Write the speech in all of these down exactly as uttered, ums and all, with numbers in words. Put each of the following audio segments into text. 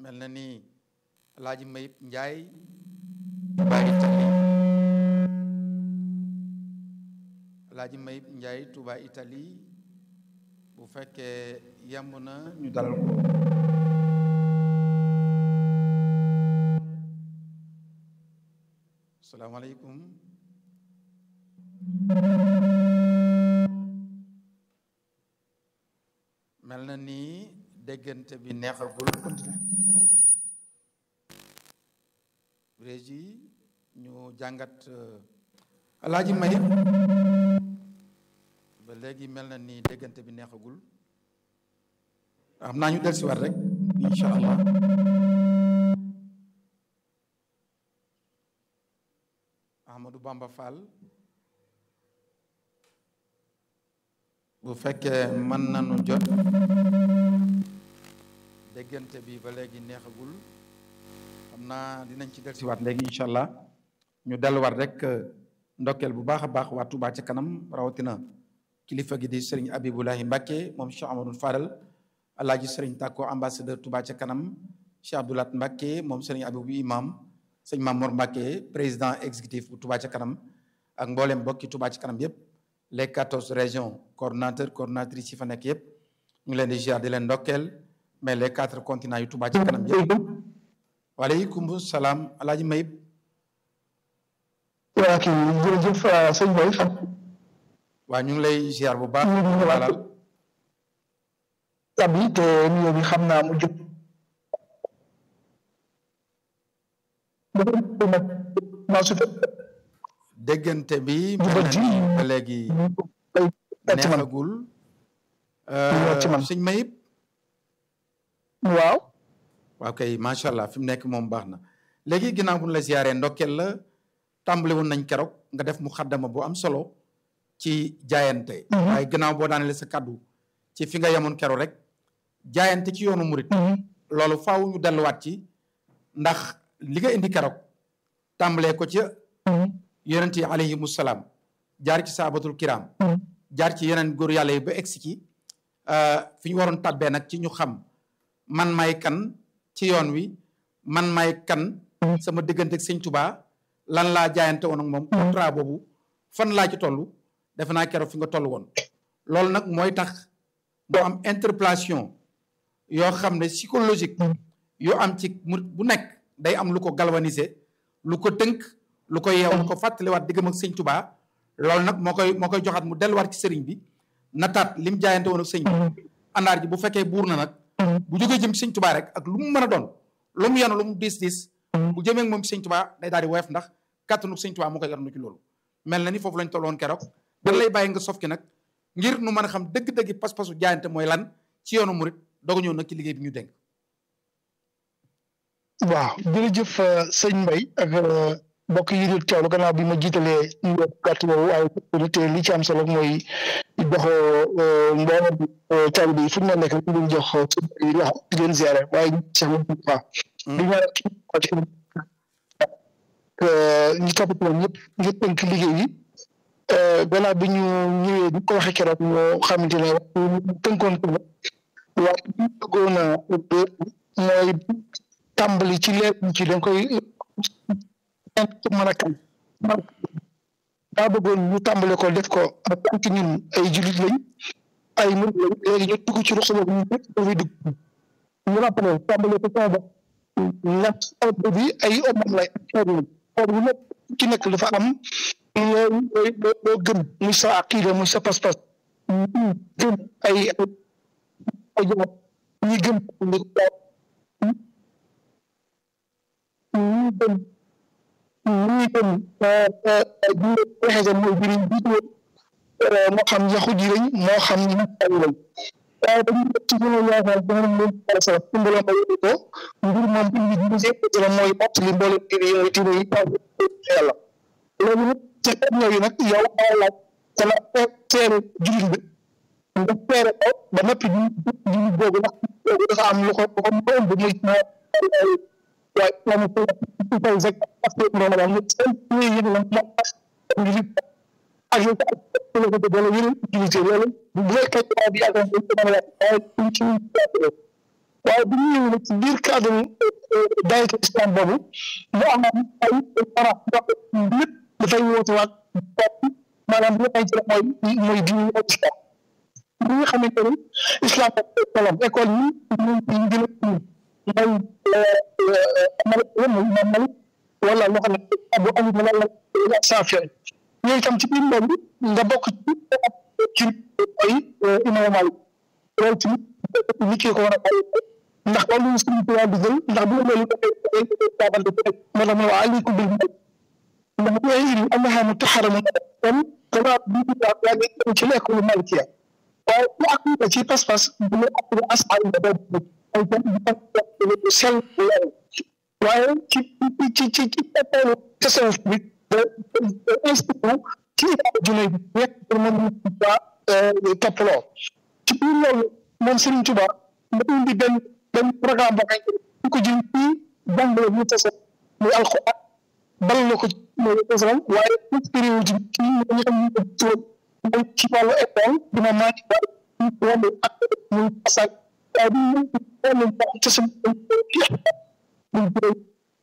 mel na ni Alaaji Mayib Njaay Touba Italie Alaaji Mayib Njaay Touba Italie bu fekkee yemb na ñu dalal ko asalaamaaleykum mel na ni déggante bi neexagul continue régie ñu jàngat Alaaji Mayib ba léegi mel na ni déggante bi neexagul xam naa ñu del si war rek incha allah Ahmadou Bamba Fall bu fekkee mën nañu jot déggante bi ba léegi neexagul xam naa dinañ ci del si waat léegi incha allah ñu delluwaat rek ndokkeel bu baax a baax waa Touba ca kanam rawatina kilifa gi di Serigne Abibulahi Mbacke moom Cheikh Amadou Fadal alaaji Serigne Tako ambassadeur Touba ca kanam Cheikh Abdoulat Mbacke moom Serigne Abibou imam sëñ Mamour Mbacke président exécutif bu Touba ca kanam ak mboolem bokki Touba ca kanam yëpp les quatorze régions coordonnateurs coordonnatrices yi fa nekk yëpp ñu ngi leen di ziar di leen ndokkeel mais les quatre continents yu Touba ca kanam yëpp waaleykum salaam Alaaji Mayib. waa kii jërëjëf sëñ Boy xam. waa ñu ngi lay ziar bu baax. dalal tabi te nuyoo bi xam naa mu jëm. déggante bi mel na ni ba léegi neexagul sëñ Mayib. waaw. waaw kay macha allah fi mu nekk moom baax na léegi ginnaaw bu ñu la ziaree ndokkeel la tàmbali woon nañ keroog nga def mu xaddama bu am solo ci jaayante. waaye ginnaaw boo daanele sa kaddu ci fi nga yemoon keroog rek jaayante ci yoonu murit loolu faaw ñu delluwaat ci ndax li nga indi keroog tàmbalee ko ci yonent yi alayhimu salaam jaar ci saabatul kiram jaar ci yeneen góor yàlla yi ba egsi ci fi ñu waroon tàbbee nag ci ñu xam man may kan ci yoon wi man may kan sama diggante ak sëñ Touba lan laa jaayante woon ak moom contrat boobu fan laa ci toll defe naa keroog fi nga toll woon loolu nag mooy tax boo am interpellation yoo xam ne psychologique yoo am ci murit bu nekk day am lu ko galvaniser lu ko tënk lu ko yeew lu ko fàttaliwaat diggam ak sëñ Touba loolu nag moo koy moo koy joxaat mu delluwaat ci sëriñ bi nataat lim jaayante woon ak sëñ bi àndaar ji bu fekkee buur na nag bu jógee jëm sëñ Touba rek ak lu mu mën a doon lu mu yenu lu mu diis diis bu jëmee ak moom sëñ Touba day daal di woyof ndax kàttanu sëñ Touba moo koy yarnu ci loolu mel na ni foofu lañ tolloon keroog dañ lay bàyyi nga sof ki nag ngir nu mën a xam dëgg-dëgg pas-pasu jaayante mooy lan ci yoonu murit doog a ñëw nag ci liggéey bi ñu dénk. waaw jërëjëf sëñ Mbaye ak mbokk yi di teewlu gannaaw bi ma jiitalee ñu gàtt boobu waaye te li ci am solo mooy dox mboolem taalibe yi fu ñu nekk rek ñu jox yi loxo di leen ziare waaye ñu Cheikh Moustapha di ñaan ñu toppatoo ñëpp ngir tënk liggéey bi gannaaw bi ñu ñëwee ñu ko waxee keroog ñoo xamante ne tënkoon ko waaye ñu bëggoon a mooy tàmbali ci leer ci da nga koy mën a kan daa bëggoon ñu tàmbale ko def ko en tant que ñun ay jullit lañ ay murid lañ léegi ñu dugg ci ruq boobu ñu ñëpp dafay dugg ñu rappelé tàmbale ko sama bopp ndax ordre bi ay omam lay ordre ordre bu nekk ci nekk dafa am loolu loo gëm muy sa aqida muy sa pas-pas gëm ay ay jamono ñi gëm ñi gëm ñi gëm waxee mooy jëriñ jiitu moo xam yaxu ji lañ moo xam ñu ay lañ waaye dañu ci gën a yaakaar dana leen pare sa su mbooloo ma yóbbu ko mbir moom indi gisee dina mooy mottali mboolem diine yi mooy diine yi yàlla loolu nag ci xeet yooyu nag yow daa laaj dana seere jullit bi nga seere ko ba noppi di di boobu ndax boobu dafa am lu ko ko moom bu muy waaye moom ci fay rek parce que loolu daal nit seen yéen la mo ak yow ak ko dala yeneen utilité loolu bu fekkee bi ak ko mën a waaye ci ci waaye bu ñu ñëwee ci biir cadre daayira islam boobu mu amoon ay para lépp dafay woote waat maanaam li may jël mooy mooy diine islam bi nga xamante ni islam ak école yi ñu ñu gën a mooy Malik mooy Imam Malik wala loo xam ne Abu Hanifa wala Saafi ñooy tam ci biir loolu nga bokk ci mooy Imam Malik loolu tamit nit ki ko war a bàyyi ndax loolu suñu ko waa digal ndax bu loolu dafay dafay taabante ci rek moo tax ma waa aleykum bil Malik ndax bu ay iri annaha mutaharramun kon kama bi yaa ngi ci l'école malikiya waaye bu ak ci pas-pas bu ñu ak asal yi da ay tam di pas sel waaye ci ci ci ci école tasawuf bi institut ci junne bi nekk pour moom ñu toppaloo ci biir loolu moom Serigne Touba mu indi benn benn programme boo xam ne ko jël fii jàngale ñu tasa muy alxuraan bal na ko mooy tasawuf waaye inspiré wu ci ci ñu xam ñu ko mooy ci wàllu école dina màcc ñu wàllu ak muy passage waaye bi ñu wàllu tasa muy loolu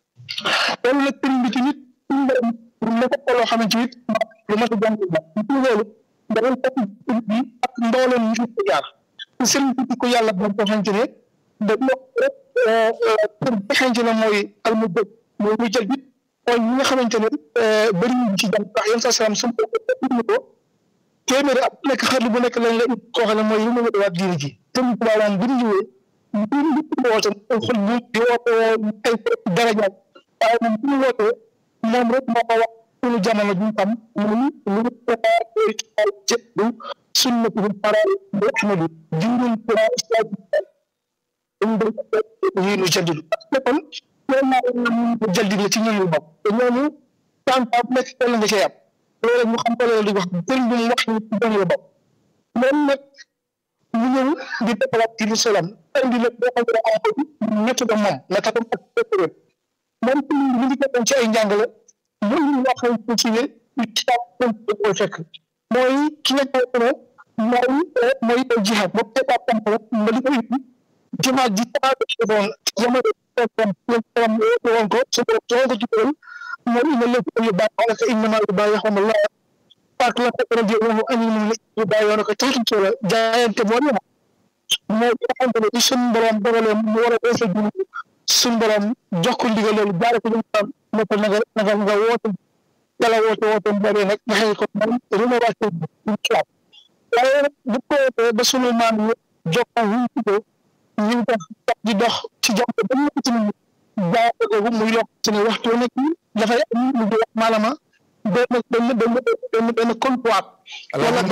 nag sëriñ bi tamit la ko loo xamante ni lu ma ko jàng la ci loolu dafay fekk bi ak mbooleem ñu ko jaar te sëriñ bi ko yàlla ba ko xamante ne da lo rek pour xamante ne mooy almujjid mooy muy jël bi mooy ñi nga xamante ne bëri ñu ci jàng ndax yéen sa salaam su ko ko téeméeri at nekk xarlu bu nekk lañ la it koo xam ne mooy li ma wëdde waat diine ji sëriñ bi daawaan bu ñu ñëwee ñu ñu woote xol bu di woote ay daraja waaye moom bu ñu wootee moom rek moo ko wax suñu jamono bi ñu xam muy lu ñu préparé ci ay jëddu sunnatu bu paral bu ahmadu dindul pour islam dañu doon yi ñu jaddidu parce que kon loolu naa ñu jaddi la ci ñoom bopp te ñooñu tànta bu nekk toll nga cay am loolu ñu xam ko loolu di wax sëriñ bi mu wax ñu ci doon la bopp loolu nag ñu ñëw di développé ci l'islam indi la boo xam ne am ko ñett ba moom la tatam ak pétrole moom mi ngi fekkoon ci ay njàngale mooy li nga xamante ci ne ci koy fekk mooy ki nga xam ne mooy mooy jihaad boobu étape am la nga di ko indi jihaad ji saa ko ci defoon jamono am woon ko su ko soo ko ci doon mooy ina lépp yu baax wala ko innama yu baax yaxam la ak la ko rajo waxu ani mu yu baax yoon ko taxtu ci la jaayante moo ñëw mooy ki nga xamante ne ci suñu borom dogalee mu war a defe ju suñu borom jox ko ndigal loolu jaare ko ñu am ne ko naga naga nga woote yàlla woote woote bari nag nga xëy ko moom rénovation bi xalaat waaye bu ko wootee ba sunu maam yi jokkoo wu ñu ko ñu ngi dox di dox ci jamono ba nekk ci nit ñi jaare googu muy yokk ci ne waxtu nekk dafay am lu di wax maalama benn benn benn benn benn comptoir wala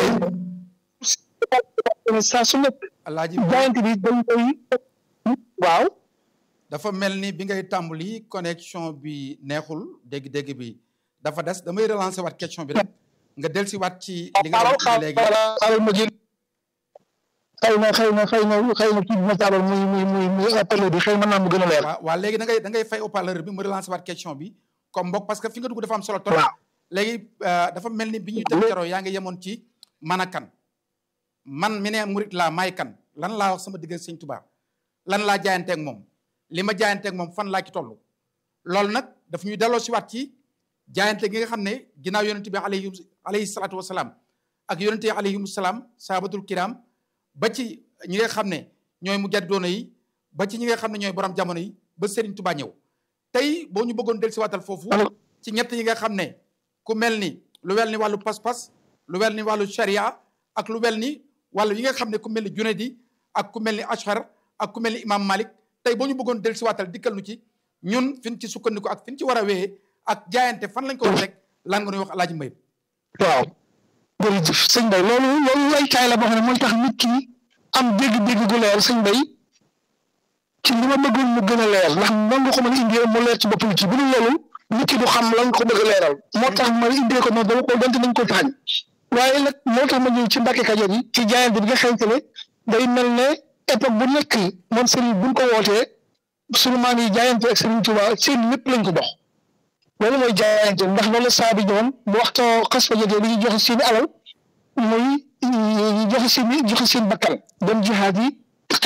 benn saa su nekk jaayante bi dañ koy waaw dafa mel ni bi ngay tàmbali connexion bi neexul dégg-dégg bi dafa des damay relancer waat question bi rek nga dellusi waat ci li nga wax léegi xaaral ma jël xëy na xëy na xëy na xëy na kii bi ma taalal muy muy muy muy appel bi xëy na naa mu gën a leer. waaw waaw léegi da ngay da ngay fay haut-parleur bi mu relancer waat question bi comme mbokk parce que fi nga dugg dafa am solo trop. léegi dafa mel ni bi ñuy tëj jaroo yaa ngi yemoon ci man a kan man mi ne murit laa maay kan lan laa wax sama digg Sëñ Tuubaa lan laa jaayanteeg moom li ma jaayanteeg moom fan laa ci toll loolu nag daf ñuy delloo si waat ci jaayante gi nga xam ne ginnaaw yonente bi alayhi alayhi salaatu wasalaam ak yonente yi alayhim salaam sahabatul kiram ba ci ñi nga xam ne ñooy mu jaddoona yi ba ci ñi nga xam ne ñooy borom jamono yi ba Serigne Touba ñëw tey boo ñu bëggoon del si waatal foofu ci ñett yi nga xam ne ku mel ni lu wel ni wàllu pas-pas lu wel ni wàllu sharia ak lu wel ni wàllu yi nga xam ne ku mel ni Junaydi ak ku mel ni Ashar ak ku mel ni Imam Malik tey boo ñu bëggoon del si waatal dikkal nu ci ñun fin ci sukkandiku ak fin ci war a wéyee ak jaayante fan lañ ko war rek lan nga ñuy wax Alaaji Mbay waaw jërëjëf sëñ Bay loolu loolu ay kaay la boo xam ne mooy tax nit ki am dégg-dégg gu leer sëñ Bay ci li ma bëggoon mu gën a leer ndax noonu nga ko mën a indee mu leer ci bopp nit ki bu dul loolu nit ki du xam lan ko bëgg a leeral moo tax ma indee ko noonu dama ko donte nañ ko taxañ waaye nag moo tax ma ñëw ci Mbàkke Kajoor yi ci jaayante bi nga xamante ne day mel ne époque bu nekk moom sëriñ buñ ko wootee suñu maam yi jaayante ak Sëriñ Tuubaa seen lépp lañ ko dox loolu mooy jaayante ndax loolu saa bi ñëwoon bu waxtoo xas fa jógee dañuy joxe seen alal muy joxe seen joxe seen bakkan dem jihaad yi xeex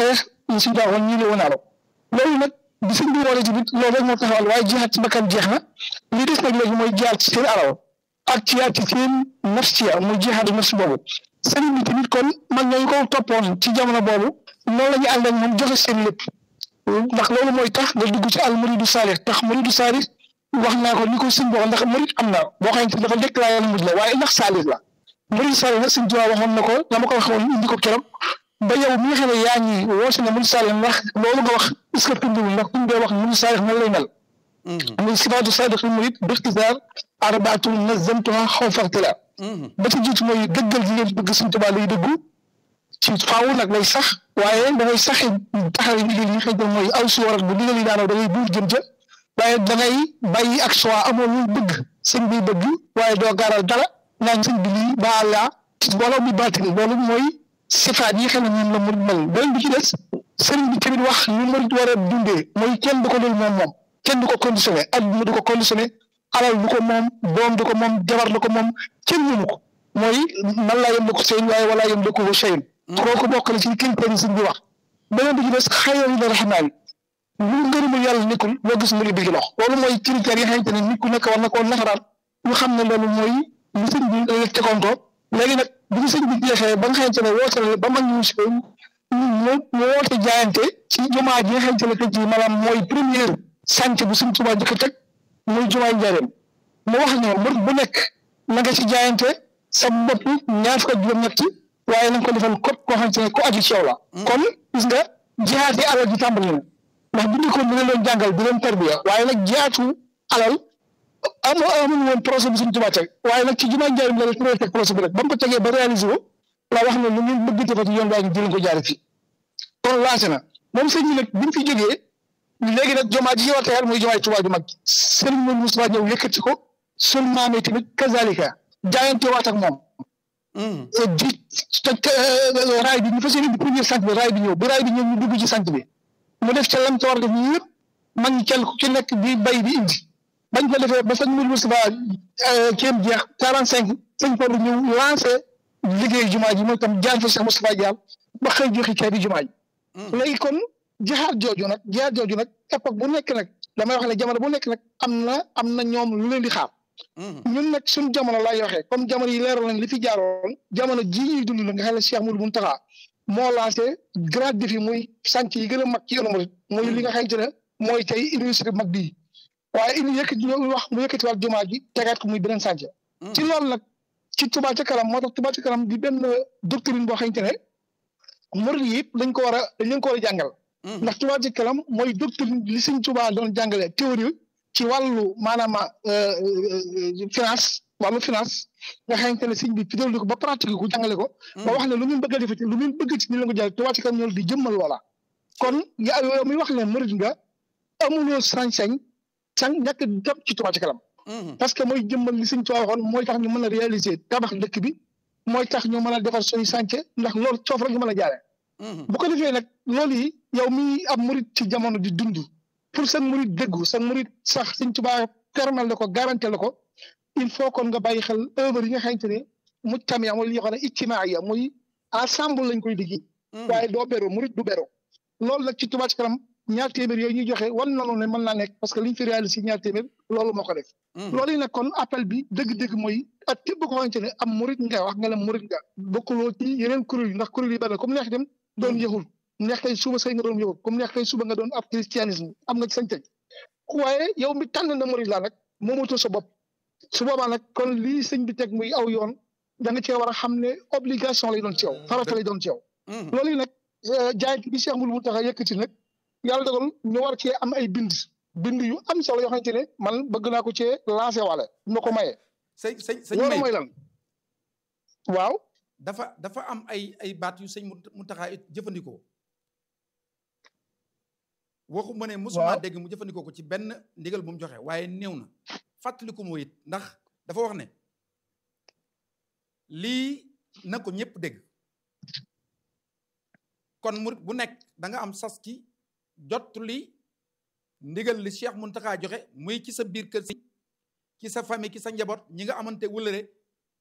ñu si daawoon ñu ne wonaalo loolu nag bi sëñ bi woote tamit loolu rek moo taxawal waaye jihaat ci bakkan jeex na li des nag léegi mooy jihaat ci seen alal ak jihaat ci seen nafsiya muy jihaatu nafsi boobu sëriñ bi tamit kon mag ñooñu ko toppoon ci jamono boobu noonu la ñu ànd ak moom joxe seen lépp ndax loolu mooy tax nga dugg ci al muridu saalix tax muridu saalix wax naa ko ni ko sëñ boo ndax murid am na boo xamante dafa déclaré murid la waaye ndax saalix la murid saalix nag sëñ Tuubaa waxoon na ko dama ko waxoon indi ko keroog ba yow mi nga xam ne yaa ngi woote ne murid saalix ndax loolu nga wax est-ce que tundiwul ndax kuñ dee wax murid saalix nan lay mel muy sifaatu saadiqil murid bi ixtisaar arbaatun nazamtuha xaw faxtila ba ci jiitu mooy dëggal gi ngeen bëgg sëñ Tuubaa lay dëggu ci faaw nag lay sax waaye dangay saxi taxaw yi liggéey yi xëy na mooy aw si waral bu liggéey yi daanoo da ngay buur jëm ca waaye da ngay bàyyi ak choix amoo lu bëgg sëñ bi bëgg waaye doo gaaral dara naan sëñ bi lii ba àllaa wala bi baatini loolu mooy sifaat yi xam ne ñun la murid mel beneen bi ci des sëriñ bi tamit wax ñu murid war a dundee mooy kenn du ko dul moom moom kenn du ko conditionné adduna du ko conditionné alal du ko moom doom du ko moom jabar du ko moom kenn mënu ko mooy man laa yem da ko sëñ waaye walaa yem da ko sëñ kooku bokk na ci critères yi sëñ bi wax beneen bi ci des xayru la raxmaan lu ngërëmul yàlla nekkul loo gis murid bi gi lox loolu mooy critères yi xamante ne nit ku nekk war na koo naxaraat ñu xam ne loolu mooy li sëñ bi tegoon ko léegi nag bi ñu sëñ bi jeexee ba nga xamante ne woote la ba mag ñu si ñu woote jaayante ci jumaa ji nga xamante ne tey jii maanaam mooy première sànc bu sëñ Tuubaa njëkk a teg muy jumaa Njaaréem mu wax ne murid bu nekk na nga ci jaayante sa bopp ñaar fukk ak juróom-ñett waaye na nga ko defal kot koo xamante ne ku aju ci yow la kon gis nga jihaat yi alal ji tàmbali na ndax bu ñu ko dina leen jàngal di leen tarbiya waaye nag jihaatu alal amu amul woon projet bi sëñ Tuubaa teg waaye nag ci jumaa Njaaréem la la teg projet bi rek ba mu ko tegee ba réalisé ko la wax ne lu ngeen bëgg ko ci yoon waa ngi di leen ko jaare fii kon lancé na moom sëñ bi nag bi mu fi jógee léegi nag jumaa ji war a tegal muy jumaa Tuubaa ju mag sëriñ Moodu Mustafaa ñëw yëkkati ko sul maamee tamit kazalika jaayante waat ak moom di te raay bi ñu fas yéene di première sant bi raay bi ñëw bi raay bi ñëw ñu dugg ci sant bi mu def ca lam ca war a def yëpp mag ñi kenn ku ci nekk di bay di indi bañ ko defee ba sëñ Moodu Mustafaa kéem jeex quarante cinq sëñ Fallu ñëw lancé liggéey jumaa ji mooy tam jaan fa Cheikh Moustapha Diall ba xëy joxe caabi jumaa ji léegi kon jihaad jooju nag jihaad jooju nag époque bu nekk nag damay wax ne jamono bu nekk nag am na am na ñoom lu leen di xaar ñun nag suñu jamono laay waxee comme jamono yi leeroon nañ li fi jaaroon jamono ji ñuy dund la nga xam ne Cheikh Mouhamadou Mountakha moo lancé grand défi muy sànc yi gën a mag ci yoonu murid muy li nga xamante ne mooy tey université mag bii waaye indi yëkkati ñu wax mu yëkkatiwaat jumaa ji tegaat ko muy beneen sànc ci loolu nag ci Touba ca kanam moo tax Touba ca kanam di benn doctrine boo xamante ne murid yi dañ ko war a dañ leen ko war a jàngal ndax Touba ca kanam mooy doctrine li Sëñ Touba doon jàngale théorie ci wàllu maanaam finance wàllu finance nga xamante ne sëñ bi fi ko ba pratique ko jàngale ko ba wax ne lu ngeen bëgg a defati lu ngeen bëgg ci ni leen ko jàll Touba ca kanam ñoo di jëmmal loola kon yaa yow muy wax ne murid nga amuloo sañ-sañ sañ ñàkk dem ci Touba ca kanam parce que mooy jëmmal li Sëñ Tuubaa waxoon mooy tax ñu mën a réaliser tabax dëkk bi mooy tax ñu mën a defar suñu sànce ndax loolu foofu rek ñu mën a jaare bu ko defee nag loolu yi yow mi ab murid ci jamono di dund pour sa murid déggu sa murid sax Sëñ Tuubaa permal la ko garanté la ko il faut kon nga bàyyi xel œuvre yi nga xamante ne mujtamiya mooy li ñuy wax ne ijtimaaya muy ensemble lañ koy liggéey waaye doo béro murid du béro loolu nag ci Touba ca kanam ñaar téeméer yooyu ñuy joxe wan nañu ne mën naa nekk parce que liñ fi réalisé ñaar téeméer loolu moo ko def loolu yi nag kon appel bi dëgg-dëgg mooy ak képp ko xamante ne am murid nga wax nga la murid nga bokkuloo ci yeneen kuréel yi ndax kuréel yi bari comme neex dem doon yëxul neex tey suba say nga doon yëxul comme neex tey suba nga doon ab christianisme am nga sañ-sañ waaye yow mi tànn na murid laa nag moomatoo sa bopp su boobaa nag kon lii sëñ bi teg muy aw yoon da nga cee war a xam ne obligation lay doon ci yow farata lay doon ci yow loolu yi nag jaayante bi Cheikh Mouhamadou Mountakha yëkkati nag yàlla dogal ñu war cee am ay bind bind yu am solo yoo xamante ne man bëgg naa ko cee lancé waale ma ko maye. sëñ sëñ sëñ loolu mooy lan waaw. dafa dafa am ay ay baat yu sëñ Mountakha jëfandikoo. waxu ma ne mosuma dégg mu jëfandikoo ko ci benn ndigal bu mu joxe waaye néew na fàttaliku mu it ndax dafa wax ne lii na ko ñëpp dégg kon murit bu nekk da nga am sas ki jot li ndigal li Cheikh Mountakha joxe muy ci sa biir kër si ci sa famille ci sa njaboot ñi nga amante wëlëre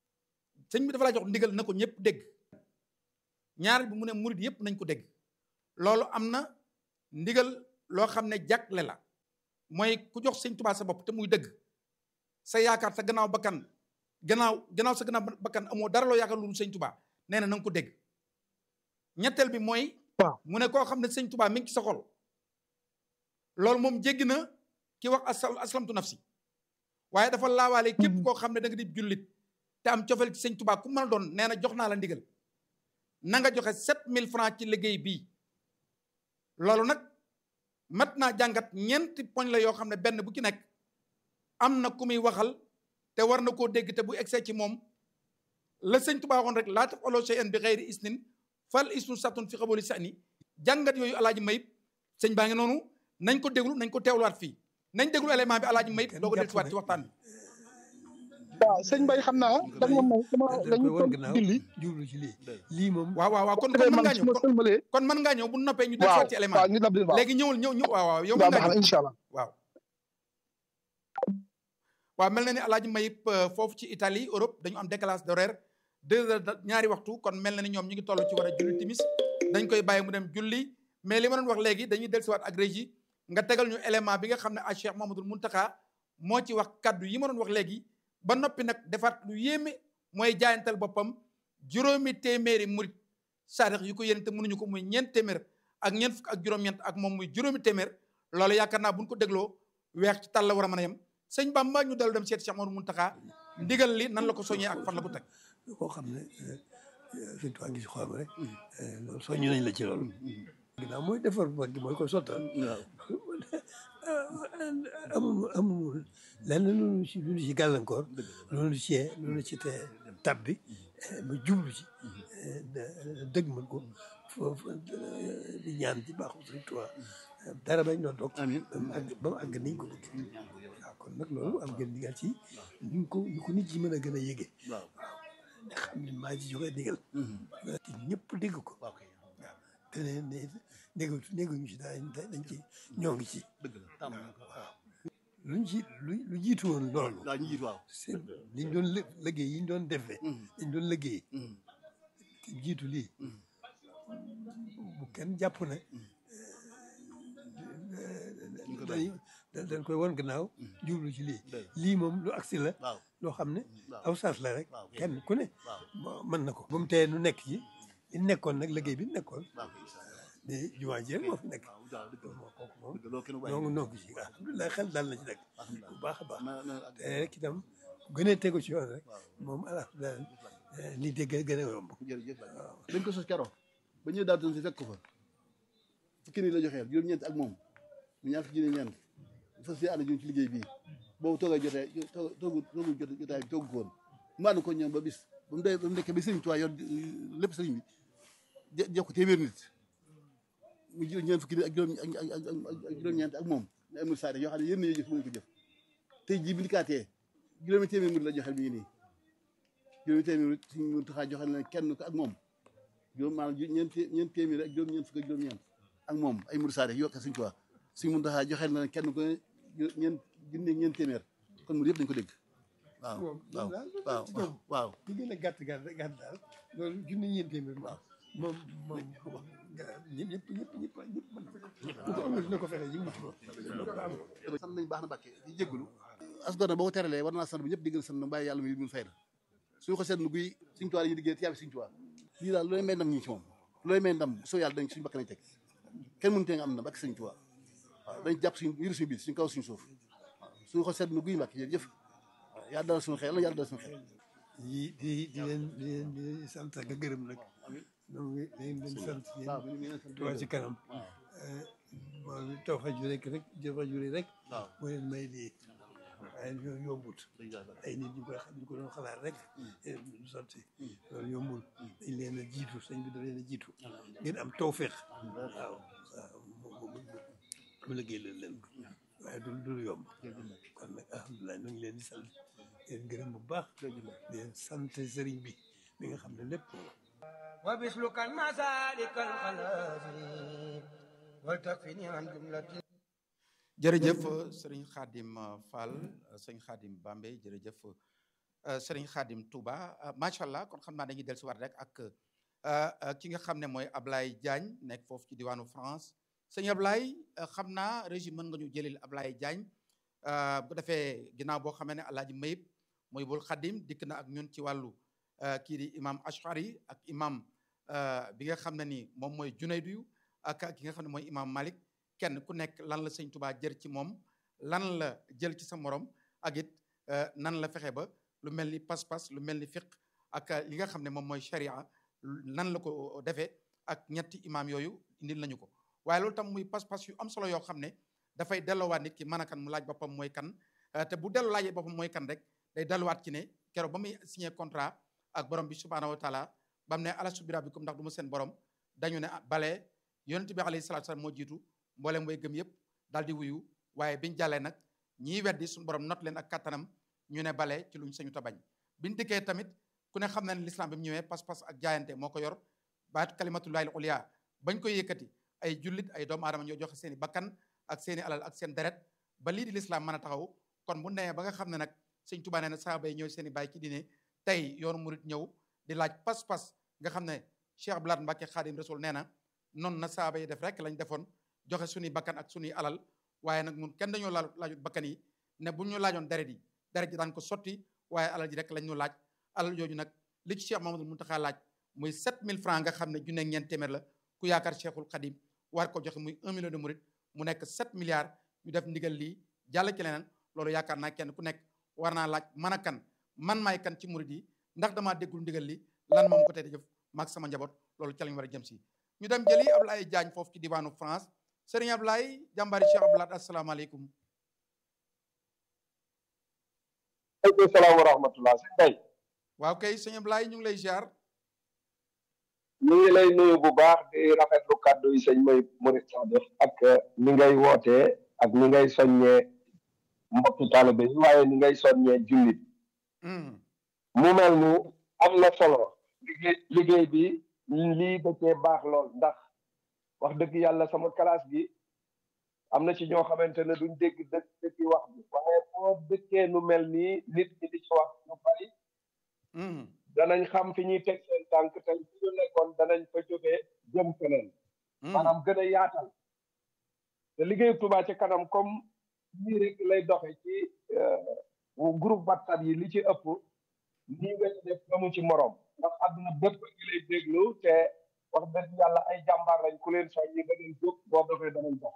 sëñ bi dafa laa jox ndigal na ko ñëpp dégg ñaar bi mu ne murit yëpp nañ ko dégg loolu am na ndigal loo xam ne jagle la mooy ku jox sëñ Tuubaa sa bopp te muy dëgg sa yaakaar sa gannaaw bakkan gannaaw gannaaw sa gannaaw bakkan amoo dara loo yaakaar lu sëñ Tuubaa nee na na nga ko dégg. ñetteel bi mooy mu ne koo xam ne sëñ Tuubaa mi ngi ci sa xol loolu moom jéggi na ki wax asal aslamtu nafsi waaye dafa laawaale képp koo xam ne da nga di jullit te am cofeel ci sëñ Tuubaa ku mën a doon nee na jox naa la ndigal na nga joxe sept mille francs ci liggéey bii. loolu nag mat naa jàngat ñeenti poñ la yoo xam ne benn bu ci nekk am na ku muy waxal te war na koo dégg te bu egsee ci moom la sëñ Tuubaa waxoon rek laa taf'aluu shay'an bi ghayri isnin fal isnu satun fi qabuli sa'ni jàngat yooyu alaaji Mayib sëñ baa ngi noonu nañ ko déglu nañ ko teewluwaat fii nañ déglu élément bi alaaji Mayib doo ko dellusiwaat ci waxtaan bi. waaw sëñ Mbaye xam naa da nga may dama dañu ko julli jublu ci lii lii moom waaw waaw waaw kon kon mën ngaa ñëw kon mën ngaa ñëw bu noppee ñu dellusiwaat ci élément bi léegi ñëwul ñëw ñëw waaw waaw yow mën ngaa ñëw incha allah waaw waaw mel na ni alaaji Mayib foofu ci Italie Europe dañu am décalage d'horaire deux heures ñaari waxtu kon mel na ni ñoom ñu ngi toll ci war a julli timis dañ koy bàyyi mu dem julli mais li ma doon wax léegi dañuy dellusiwaat ak régie nga tegal ñu élément bi nga xam ne a Cheikh Mouhamadoul Mountakha moo ci wax kaddu yi ma doon wax léegi ba noppi nag defaat lu yéeme mooy jaayantal boppam juróomi téeméeri murit saadix yu ko yéene te mënuñu ko muy ñeent téeméer ak ñeent fukk ak juróom-ñeent ak moom muy juróomi téeméer loolu yaakaar naa buñ ko dégloo weex ci tàll la war a mën a yem sëñ Bamba ñu dellu dem seet Cheikh Mouhamadoul Mountakha ndigal li nan la ko soññee ak fan la ko teg. koo xam ne sëñ Tuubaa ngi si xolam rek loolu soññu nañ la ci loolu. ginnaaw mooy defar ba gi mooy ko sottal. amul amul lenn loolu ci lu ci gàllankoor loolu ci loolu ci te tab bi ba jublu ci dëgg mën ko foofu di ñaan ci baaxu Sëñ Tuubaa dara bañ doon toog ba mu àgg ba mu àgg niñ ko bëgg waaw kon nag loolu am ngeen digal ci ñu ko ñu ko nit ci mën a gën a yëgee waaw nga xam ne maa ci joxe digal ci ñëpp dégg ko waaw te ne ne néegu néeguñu ci daal dañ ci ñoo ngi ci. dëgg la tàmm waaw. luñ ci lu lu jiitu woon loolu. waaw ñu jiitu waaw. c'est liñ doon lë liggéey yi ñu doon defee. liñ doon liggéey. te jiitu lii. bu kenn jàpp ne. dañ dañ koy won gannaaw. jublu ci lii. lii moom lu agsi la. loo xam ne aw saas la rek. kenn ku ne. mën na ko. bu mu tee nu nekk ci. li nekkoon nag liggéey bi nekkoon. di jumaa ji rek moo fi nekk. kooku moom ñoo ngi nokk ci alhamdulilah xel daal na ci nekk bu baax a baax te rek itam gënee tegu ci yoon rek moom alhamdulilah li dégg gën a yomb. jërëjëf waaw dañ ko sos keroog ba ñëw daal doon si fekk ko fa fukki nii la joxeel juróom-ñeent ak moom mu ñaar fukki junni ñeent fas yéene ànd ci liggéey bii boobu toogay jotee toogu toogu jotaay bi toogu ko woon mu ànd ko ñoom ba bis ba mu dee ba mu nekkee ba sëriñ Tuubaa yor lépp sëriñ bi jox ko téeméer nit mu jël ñeent fukki nit ak juróom ak juróom-ñeent ak moom ne amul saade yoo xam ne yéen nañu jëf mënuñu ko jëf tey jii bi ndikaatee juróomi téeméer murid la joxel mi ngi nii juróomi téeméer murid suñu mun taxaa joxel na kenn ko ak moom juróom maanaam ñeent ñeent téeméer ak juróom ñeent fukki ak juróom-ñeent ak moom ay murid saade yoo xam suñu Tuubaa suñu mun taxaa joxel na kenn ko ñeent junni ñeent téeméer kon murid yëpp dañu ko dégg waaw waaw waaw waaw li gën a gàtt gàtt gàtt daal loolu junni ñeent téeméer waaw moom moom ñëpp ñëpp ñëpp ñëpp ñëpp mën ko amul dina ko fexe ñu ngi sant nañ baax na Mbàkke di jégalu as gor na boo ko teralee war naa sant bu ñëpp déggal sant na bàyyi yàlla muy mun fay na suñu ko seetlu guy Sëñ Tuubaa yi liggéey tiyaabi Sëñ Tuubaa lii daal looy may ndam ñi ci moom looy may ndam soo yàlla dañ suñu bakk nañ teg kenn mënu tee nga am na Mbàkke Sëñ Tuubaa waaw dañ jàpp suñu yëru suñu biir suñu kaw suñu suuf waaw suñu ko seetlu guy Mbàkke jërëjëf waaw yàlla dal suñu xel yàlla dal suñu xel di di di leen di leen di sant ak gërëm nag donc dañ leen sant yéen Touba ci kanam moom Tawfekh ju rek rek Tawfekh ju rek moo leen may lii waaye loolu yombut ay nit ñu koy xam ñu ko doon xalaat rek du sotti loolu yombul dañ leen a jiitu sëñ bi da leen a jiitu ngeen am tawfeex waaw waaw mu liggéey leen leen ko waaye du du yomb kon nag alhamdulilah ñu ngi leen di sant leen gërëm bu baax di leen sant sëriñ bi mi nga xam ne lépp wa bislukan masalikal xalaasi wal takfini an jumlati jërëjëf sëriñ Khadim Fall sëriñ Khadim Bambey jërëjëf sëriñ Khadim Touba macha allah kon xam naa dañuy dellusiwaat rek ak ki nga xam ne mooy Ablaye Diagne nekk foofu ci diwaanu France sëñ Ablaye xam naa régime mën nga ñu jëlil Ablaye Diagne bu ko defee ginnaaw boo xamee ne Alaaji Mayib mooy bul Xadim dikk na ak ñun ci wàllu kii di imam Ashari ak imam bi nga xam ne ni moom mooy Junaydu ak ki nga xam ne mooy imam Malik kenn ku nekk lan la sëñ Tuubaa jër ci moom lan la jël ci sa morom ak it nan la fexe ba lu mel ni pas-pas lu mel ni fiq ak li nga xam ne moom mooy sharia nan la ko defee ak ñetti imam yooyu indil nañu ko waaye loolu tam muy pas-pas yu am solo yoo xam ne dafay delloowaat nit ki mën a kan mu laaj boppam mooy kan te bu dellu laajee boppam mooy kan rek day delluwaat ci ne keroog ba muy signé contrat ak borom bi subhaanahu wa taala ba mu ne alastu bi rabbikum ndax du ma seen borom dañu ne bale yonent bi alayhi salaatu salaam moo jiitu mboolem way gëm yëpp daal di wuyu waaye biñ jàllee nag ñiy weddi suñu borom not leen ak kattanam ñu ne bale ci luñ sañu ta bañ biñ dikkee tamit ku ne xam na ne l'islam bi mu ñëwee pas-pas ak jaayante moo ko yor baatu kalimatullahi al-ulya bañ koy yëkkati ay jullit ay doomu aadama ñoo joxe seen i bakkan ak seen i alal ak seen deret ba lii di l'islam mën a taxaw kon bu nee ba nga xam ne nag sëñ Tuubaa nee na sahaaba yi ñëw seen i bàyyi ci diine tey yoonu murit ñëw di laaj pas-pas nga xam ne Cheikh Abdoulaye Mbacke Khadim Rasoul nee na noonu na sahaaba yi def rek lañ defoon joxe suñuy bakkan ak suñuy alal waaye nag ñun kenn dañoo laaj laajut bakkan yi ne bu ñu laajoon deret yi deret ji daan ko sotti waaye alal ji rek lañ ñu laaj alal jooju nag li ci Cheikh Mamadou Mountakha laaj muy sept mille francs nga xam ne junne ñeent téeméer la ku yaakaar Cheikhul Khadim war ko joxe muy un million de murit mu nekk sept milliards ñu def ndigal lii jàll ci leneen loolu yaakaar naa kenn ku nekk war naa laaj man a kan man maay kan ci murit yi ndax damaa déggul ndigal li lan moom ko tey di jëf maag sama njaboot loolu ca lañ war a jëm si ñu dem jëli Ablaye Diagne foofu ci diwaanu France Serigne Ablaye jàmbaari Cheikh Abdoulaye asalaamaaleykum. waaleykum salaam wa rahmatulah sëñ Bay. waaw kay sëñ Ablaye ñu ngi lay ziar. ñu ngi lay nuyu bu baax di rafetlu kàddu yi sëñ May Murid Saadix ak ni ngay wootee ak ni ngay soññee mbokki taalibe yi waaye ni ngay soññee jullit. mu mel ni am na solo liggéey liggéey bi lii da cee baax lool ndax wax dëgg yàlla sama classe gi am na ci ñoo xamante ne duñ dégg dëgg dëgg wax bi waaye boo dëkkee nu mel nii nit ñi di ci wax lu bari danañ xam fi ñuy teg seen tànk tey fi ñu nekkoon danañ fa jógee jëm feneen maanaam gën a yaatal te liggéeyu Touba ci kanam comme nii rek lay doxe ci groupe WhatsApp yi li ci ëpp nii nga ci def amu ci morom ndax àdduna bépp ngi lay déglu te wax dëgg yàlla ay jàmbaar lañ ku leen soñ ñi nga leen jóg boo doxee danañ dox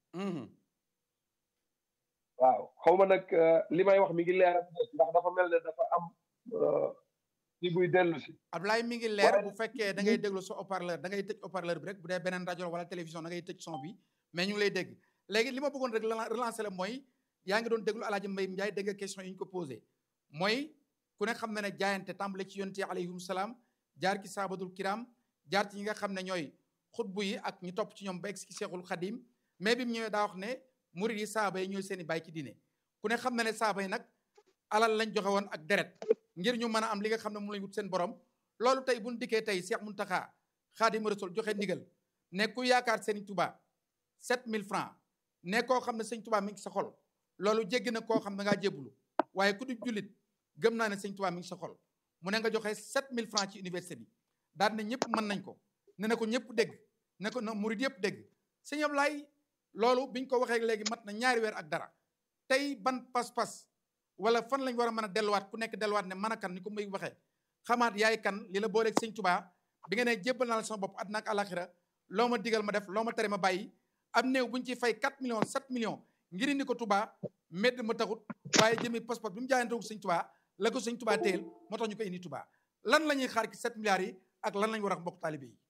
waaw xaw ma nag li may wax mi ngi leer ndax dafa mel ne dafa am si buy dellu si Ablaye mi ngi leer bu fekkee da ngay déglu sa haut-parleur da ngay tëj haut-parleur bi rek bu dee beneen rajo wala télévision da ngay tëj son bi mais ñu ngi lay dégg léegi li ma bëggoon rek relancer la mooy yaa ngi doon déglu Alaaji Mbay Njaay dégg nga question yi ñu ko posé mooy ku ne xam na ne jaayante tàmbale ci yonent yi alayhim salaam jaar ci saabatul kiram jaar ci ñi nga xam ne ñooy xutbu yi ak ñu topp ci ñoom ba egg ci Seexul Xadim mais bi mu ñëwee daa wax ne murid yi saaba yi ñooy seen i bàyyi ci diine ku ne xam na ne saaba yi nag alal lañ joxe woon ak deret ngir ñu mën a am li nga xam ne mu lañ wut seen borom loolu tey buñ dikkee tey Cheikh Mountakha Xaadimu Rasuul joxe ndigal ne ku yaakaar Sëriñ Tuubaa sept mille francs ne koo xam ne Sëriñ Tuubaa mi ngi sa xol loolu jéggi na koo xam ne ngaa jébbalu waaye ku di jullit gëm naa ne Sëriñ Tuubaa mi ngi sa xol mu ne nga joxe sept mille francs ci université bi daal ne ñëpp mën nañ ko ne na ko ñëpp dégg ne ko na murid yëpp dégg sëñ Ablaye loolu biñ ko waxee léegi mat na ñaari weer ak dara tey ban pas-pas wala fan lañ war a mën a delluwaat ku nekk delluwaat ne mën a kan ni ko muy waxee xamaat yaay kan li la booleeg sëñ Tuubaa bi nga ne jébbal naa la sama bopp àddina ak àlaxira loo ma digal ma def loo ma tere ma bàyyi am néew buñ ciy fay quatre millions sept millions ngir indi ko Tuubaa medd ma taxut waaye jëmi pas-pas bi mu jaayante ko sëñ Tuubaa la ko sëñ Tuubaa téel moo tax ñu ko indi Tuubaa lan la ñuy xaar ci sept milliards yi ak lan lañ war a mbokk taalibe yi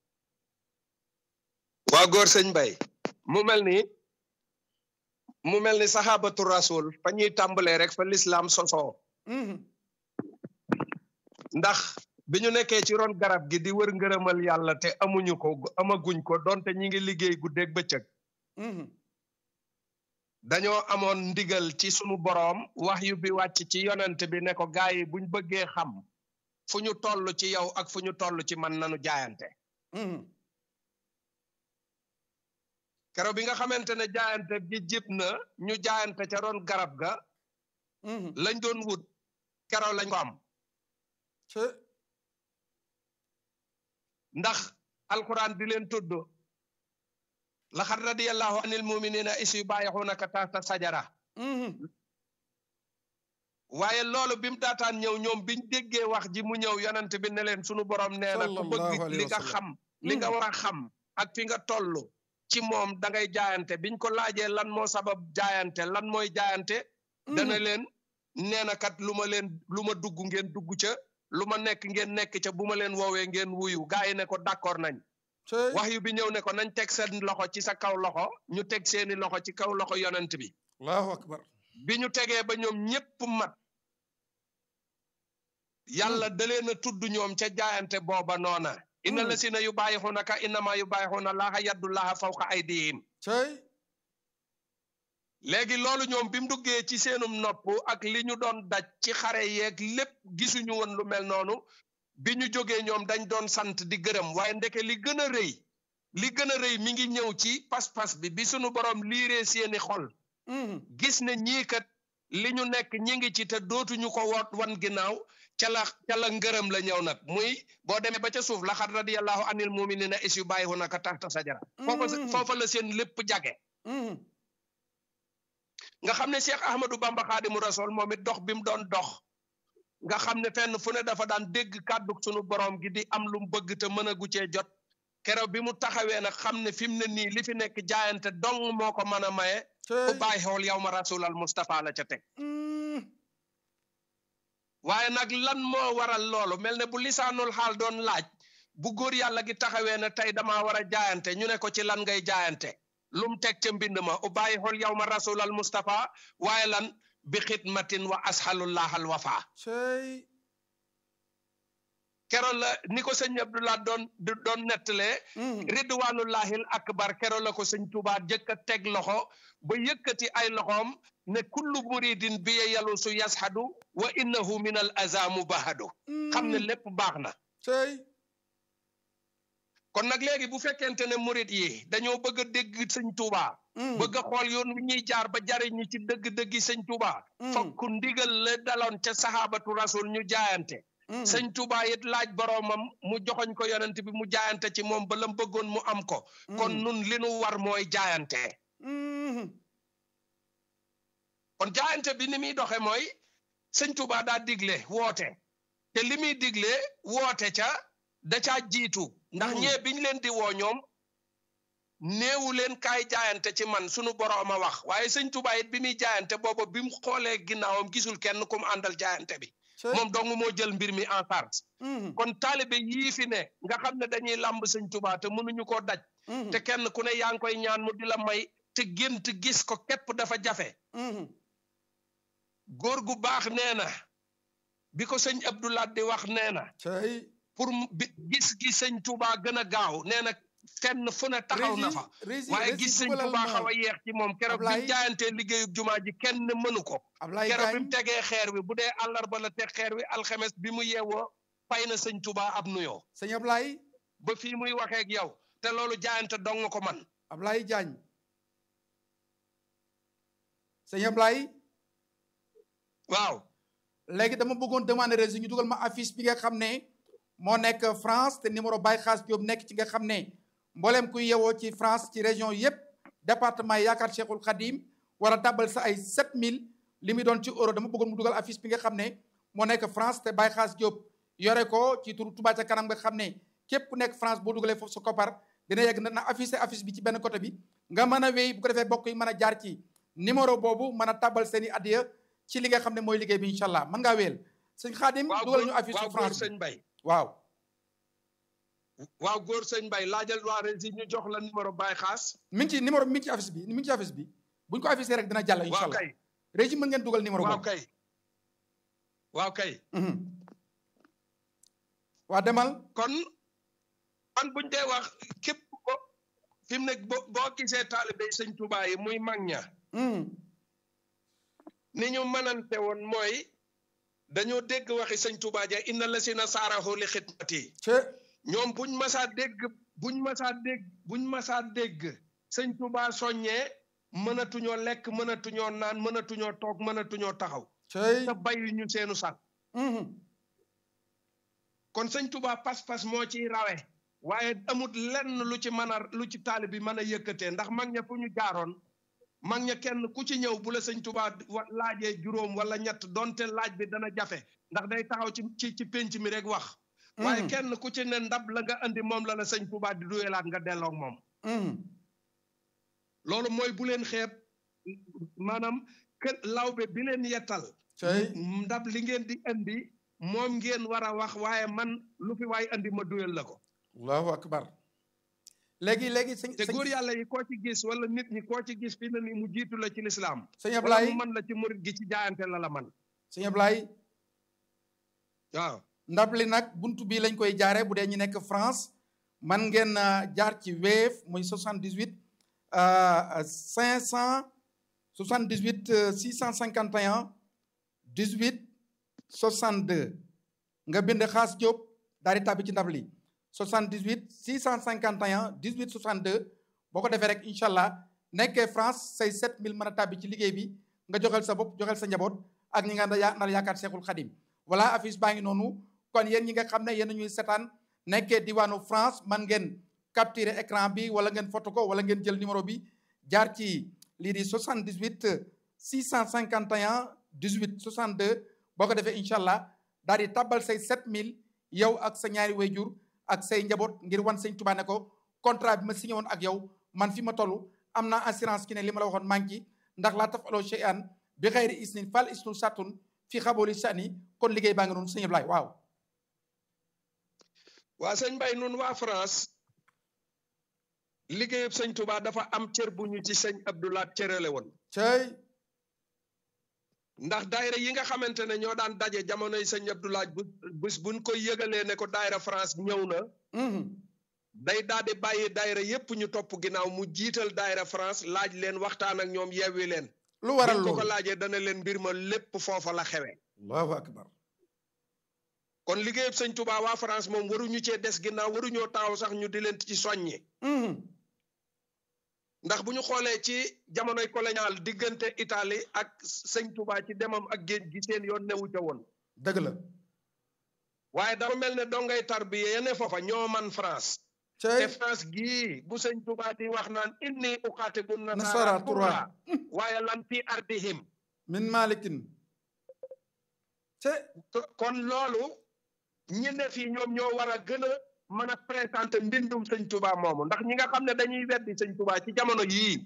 waa góor sëñ Bay mu mel ni mu mel ni saxaabatu rasul fa ñuy tàmbalee rek fa lislaam sosoo ndax bi ñu nekkee ci ron garab gi di wër ngërëmal yàlla te amuñu ko amaguñ ko donte ñi ngi liggéey guddeeg bëccëg dañoo amoon ndigal ci sunu boroom wax yu bi wàcc ci yonent bi ne ko gaa yi buñ bëggee xam fu ñu toll ci yow ak fu ñu toll ci man nanu jaayante keroog bi nga xamante ne jaayante gi jib na ñu jaayante ca ron garab ga lañ doon wut keroog lañ ko am ndax alquran di leen tudd laqad radiyallahu anil muminina is yubayi'unaka tahta sajara waaye loolu bi mu daataan ñëw ñoom biñ déggee wax ji mu ñëw yonent bi ne leen sunu borom nee na ku bëgg li nga xam li nga war a xam ak fi nga toll ci moom da ngay jaayante biñ ko laajee lan moo sabab jaayante lan mooy jaayante dana leen nee na kat lu ma leen lu ma dugg ngeen dugg ca lu ma nekk ngeen nekk ca bu ma leen woowee ngeen wuyu gaa yi ne ko d'accord nañ wax yu bi ñëw ne ko nañ teg seen loxo ci sa kaw loxo ñu teg seeni loxo ci kaw loxo yonent bi allahu akbar bi ñu tegee ba ñoom ñépp mat yàlla da leen a tudd ñoom ca jaayante booba noona inna lasina yubayi'unaka innama yubayi'una allaha yadullaha fawqa aydihim léegi loolu ñoom bi mu duggee ci seenum nopp ak li ñu doon daj ci xare yeeg lépp gisuñu woon lu mel noonu bi ñu jógee ñoom dañ doon sant di gërëm waaye ndeke li gën a rëy li gën a rëy mi ngi ñëw ci pas-pas bi bi sunu borom liiree seeni xol gis ne ñii kat li ñu nekk ñi ngi ci te dootuñu ko woot wan ginnaaw ca la ca la ngërëm la ñëw nag muy boo demee ba ca suuf laqad radiyallahu anil muminina is yubayi'unaka tahta sajara foofa foofa la seen lépp jage nga xam ne Cheikh Ahmadou Bamba Xaadimu Rasul moom it dox bi mu doon dox nga xam ne fenn fu ne dafa daan dégg kàddu sunu borom gi di am lu mu bëgg te mën a gu cee jot keroog bi mu taxawee nag xam ne fi mu ne nii li fi nekk jaayante dong moo ko mën a maye ku bàyyi xool yow ma rasulal Mustafa la ca teg waaye nag lan moo waral loolu mel ne bu lisaanul xaal doon laaj bu góor yàlla gi taxawee ne tey damaa war a jaayante ñu ne ko ci lan ngay jaayante lum teg ca mbind ma u bàyyi xool yow ma rasulal Mustafa waaye lan bi xidmatin wa ashalullah al wafa keroog la ni ko sëñ Abdullah doon doon nettalee ridwanullahil akbar keroog la ko sëñ Tuubaa jëkk a teg loxo ba yëkkati ay loxoom ne kullu muridin bi yalu su yashadu wa innahu min al aza mubahadu xam ne lépp baax na kon nag léegi bu fekkente ne murid yi dañoo bëgg a dégg sëñ Tuubaa bëgg a xool yoon wi ñuy jaar ba jariñ ñi ci dëgg-dëggi sëñ Tuubaa fokk ndigal la daloon ca sahabatu rasul ñu jaayante sëñ Tuubaa it laaj boroomam mu joxoñ ko yonent bi mu jaayante ci moom ba lam bëggoon mu am ko kon nun li nu war mooy jaayante kon jaayante bi ni muy doxe mooy sëñ Tuubaa daa digle woote te li muy digle woote ca da caa jiitu ndax ñee biñ leen di woo ñoom néewu leen kaay jaayante ci man sunu boroom a wax waaye sëñ Tuubaa it bi muy jaayante booba bi mu xoolee ginnaawam gisul kenn ku mu àndal jaayante bi moom dong moo jël mbir mi en charge kon taalibe yii fi ne nga xam ne dañuy làmb sëñ Tuubaa te mënuñu koo daj te kenn ku ne yaa ngi koy ñaan mu di la may te gént gis ko képp dafa jafe góor gu baax nee na bi ko sëñ Abdoulaye di wax nee na pour gis gi sëñ Tuubaa gën a gaaw nee na fenn fu ne taxaw na fa waaye gis sëñ Tuubaa xaw a yeex ci moom keroog bi mu jaayantee liggéeyub jumaa ji kenn mënu ko keroog bi mu tegee xeer wi bu dee àllarba la teg xeer wi alxames bi mu yeewoo fay na sëñ Tuubaa ab nuyoo sëñ Ablaye ba fii muy waxee ak yow te loolu jaayante dong nga ko man Ablaye Diagne sëñ Ablaye waaw léegi dama bëggoon demander rési ñu dugal ma affiche bi nga xam ne moo nekk France te numéro Baye Xaas Diop nekk ci nga xam ne mbooleem kuy yewoo ci France ci région yëpp département yi yaakaar Cheikhul Khadim war a tàbbal sa ay sept mille li muy doon ci euro dama bëggoon mu dugal affiche bi nga xam ne moo nekk France te Baye Xaas Diop yore ko ci turu Touba ca kanam nga xam ne képp ku nekk France boo dugalee foofu sa koppar dina yegg na na affiché affiche bi ci benn côté bi nga mën a wéy bu ko defee bokk yi mën a jaar ci numéro boobu mën a tàbbal seen i addiya ci li nga xam ne mooy liggéey bi incha allah mën ngaa wéyal sëñ Khadim dugal ñu affiche su France sëñ Mbaye waaw waaw góor sëñ Mbaye laajal waa Rési ñu jox la numéro Baye Xaas mi ngi ci numéro mi ngi ci affiche bi mi ngi ci affiche bi buñ ko affiché rek dina jàll incha allah Rési mën ngeen dugal numéro waaw boobu kay waaw kay waa demal kon man buñ dee wax képp ko fi mu nekk boo boo gisee taalibe sëñ Tuubaa yi muy mag ña ni ñu mënante woon mooy dañoo dégg waxi sëñ Tuubaa ja inna la si na saaraxoo li xidmati ñoom buñ masaa dégg buñ masaa dégg buñ masaa dégg sëñ Tuubaa soññee mënatuñoo lekk mënatuñoo naan mënatuñoo toog mënatuñoo taxaw te bayu ñu seenu sàkk kon sëñ Tuubaa pas-pas moo ciy rawe waaye amut lenn lu ci mën a lu ci taali bi mën a yëkkatee ndax mag ña fu ñu jaaroon mag ña kenn ku ci ñëw bu la sëñ Tuubaa laajee juróom wala ñett donte laaj bi dana jafe ndax day taxaw ci ci ci pénc mi rek wax waaye kenn ku ci ne ndab la nga andi moom la la sëñ Tuubaa di duyelaat nga delloo ak moom loolu mooy bu leen xeeb maanaam kër lawbe bi leen yettal ndab li ngeen di andi moom ngeen war a wax waaye man lu fi waay andi ma duyal la ko allahu akbar léegi léegi sëñ te góor yàlla yi koo ci gis wala nit ñi koo ci gis fi na ni mu jiitu la ci lislaam sëñ Ablaye man la ci murit gi ci jaayante la la man sëñ Ablaye waaw ndab li nag buntu bii lañ koy jaare bu dee ñu nekk France man ngeen jaar ci Wave muy soixante-dix-huit cinq cent soixante-dix-huit six cent cinquante et un dix-huit soixante-deux nga bind Xaas Diop daal di tàbbi ci ndab li soixante-dix-huit six cent cinquante et un dix-huit soixante-deux boo ko defee rek incha allah nekkee France say sept mille mën a tàbbi ci liggéey bi nga joxel sa bopp joxel sa njaboot ak ñi nga nar yaakaar Seexul Xadim voilà affiche baa ngi noonu kon yéen ñi nga xam ne yéen ñuy setaan nekkee diwaanu France man ngeen capturer écran bi wala ngeen photo ko wala ngeen jël numéro bi jaar ci lii di soixante-dix-huit six cent cinquante et un dix-huit soixante-deux boo ko defee incha allah daal di tabbal say sept mille yow ak sa ñaari wayjur ak say njaboot ngir wan sëñ Tuubaa ne ko contrat bi ma signé woon ak yow man fi ma toll am naa assurance ki ne li ma la waxoon maa ngi ci ndax laa tafaloo shay'an bi xayri isnin fal isnu satun fi xabooli sani kon liggéey baa ngi noonu sëñ Ablaye waaw waa sëñ Mbaye nun waa France liggéeyub sëñ Tuubaa dafa am cër bu ñu ci sëñ Abdoulaat cërale woon cey ndax daayira yi nga xamante ne ñoo daan daje jamonoy sëñ Abdoulaat bu bés buñ koy yëgalee ne ko daayira France ñëw na day daal di bàyyi daayira yépp ñu topp ginnaaw mu jiital daayira France laaj leen waxtaan ak ñoom yewwi leen lu waral ko loolu ko laajee dana leen mbir ma lépp foofa la xewe allahu akbar kon liggéeyub sëñ Tuubaa waa France moom waruñu cee des ginnaaw waruñoo taaw sax ñu di leen ci soññi ndax bu ñu xoolee ci jamonoy colonial diggante Italie ak sëñ Tuubaa ci demam ak géej gi seen yoon newu ca woon dëgg la waaye dafa mel ne dongay tarbiya ya ne foofa ñoo man France te France gii bu sëñ Tuubaa di wax naan inni uqaatibu nasara turra waaye lan fi ardihim min malikin te kon loolu ñi ne fii ñoom ñoo war a gën a mën a présenter mbindum sëñ Tuubaa moomu ndax ñi nga xam ne dañuy weddi sëñ Tuubaa ci jamono yii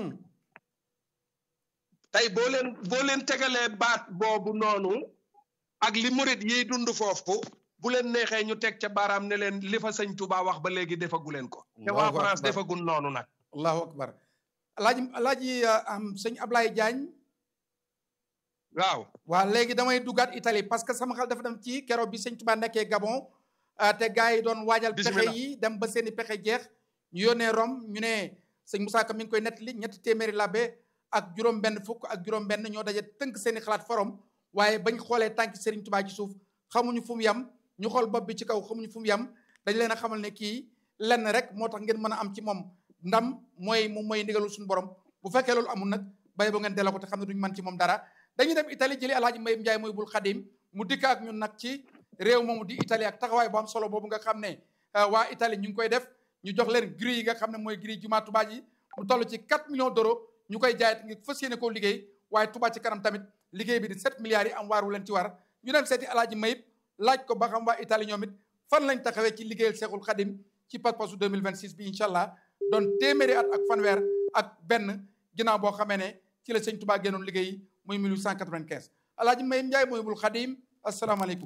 tey boo leen boo leen tegalee baat boobu noonu ak li murit yiy dund foofu bu leen neexee ñu teg ca baaraam ne leen li fa sëñ Tuubaa wax ba léegi defagu leen ko te waa France defagul noonu nag allahu akbar alaaji alaaji am sëñ Ablaye Diagne waaw waa léegi damay duggaat Italie parce que sama xel dafa dem ci keroog bi sëñ Tuubaa nekkee Gabon te gars yi doon waajal pexe yi dem ba seeni pexe jeex ñu yónnee Rome ñu ne sëñ Moussa Ka mi ngi koy nettali ñetti téeméeri labbe ak juróom benn fukk ak juróom benn ñoo daje tënk seeni xalaat forom waaye bañ xoolee tànk Serigne Touba ci suuf xamuñu fu mu yem ñu xool bopp bi ci kaw xamuñu fu mu yem dañ leen a xamal ne kii lenn rek moo tax ngeen mën a am ci moom ndam mooy mu mooy ndigalul suñu borom bu fekkee loolu amul nag bay ba ngeen delloo ko te xam ne duñu mën ci moom dara dañuy dem Italie jëli Alaaji Mbay Njaay mooy bul Xadim mu dikk ak ñun nag ci réew moomu di Italie ak taxawaay bu am solo boobu nga xam ne waa Italie ñu ngi koy def ñu jox leen grille yi nga xam ne mooy grille jumaa Touba ji mu toll ci quatre millions d'euros ñu koy jaayat ngi fas yéene koo liggéey waaye Touba ci kanam tamit liggéey bi di sept milliards yi am waaru leen ci war ñu dem seeti Alaaji Mayib laaj ko ba xam waa Italie ñoom it fan lañ taxawee ci liggéeyal Seexul Xadim ci pas-pasu deux mille vingt-six bi incha allah doon téeméeri at ak fanweer ak benn ginnaaw boo xamee ne ci la sëñ Touba génnoon liggéey muy mille huit cent quatre-vingt-quinze Alaaji Mayib Njaay mooy bul Xadim asalaamaaleykum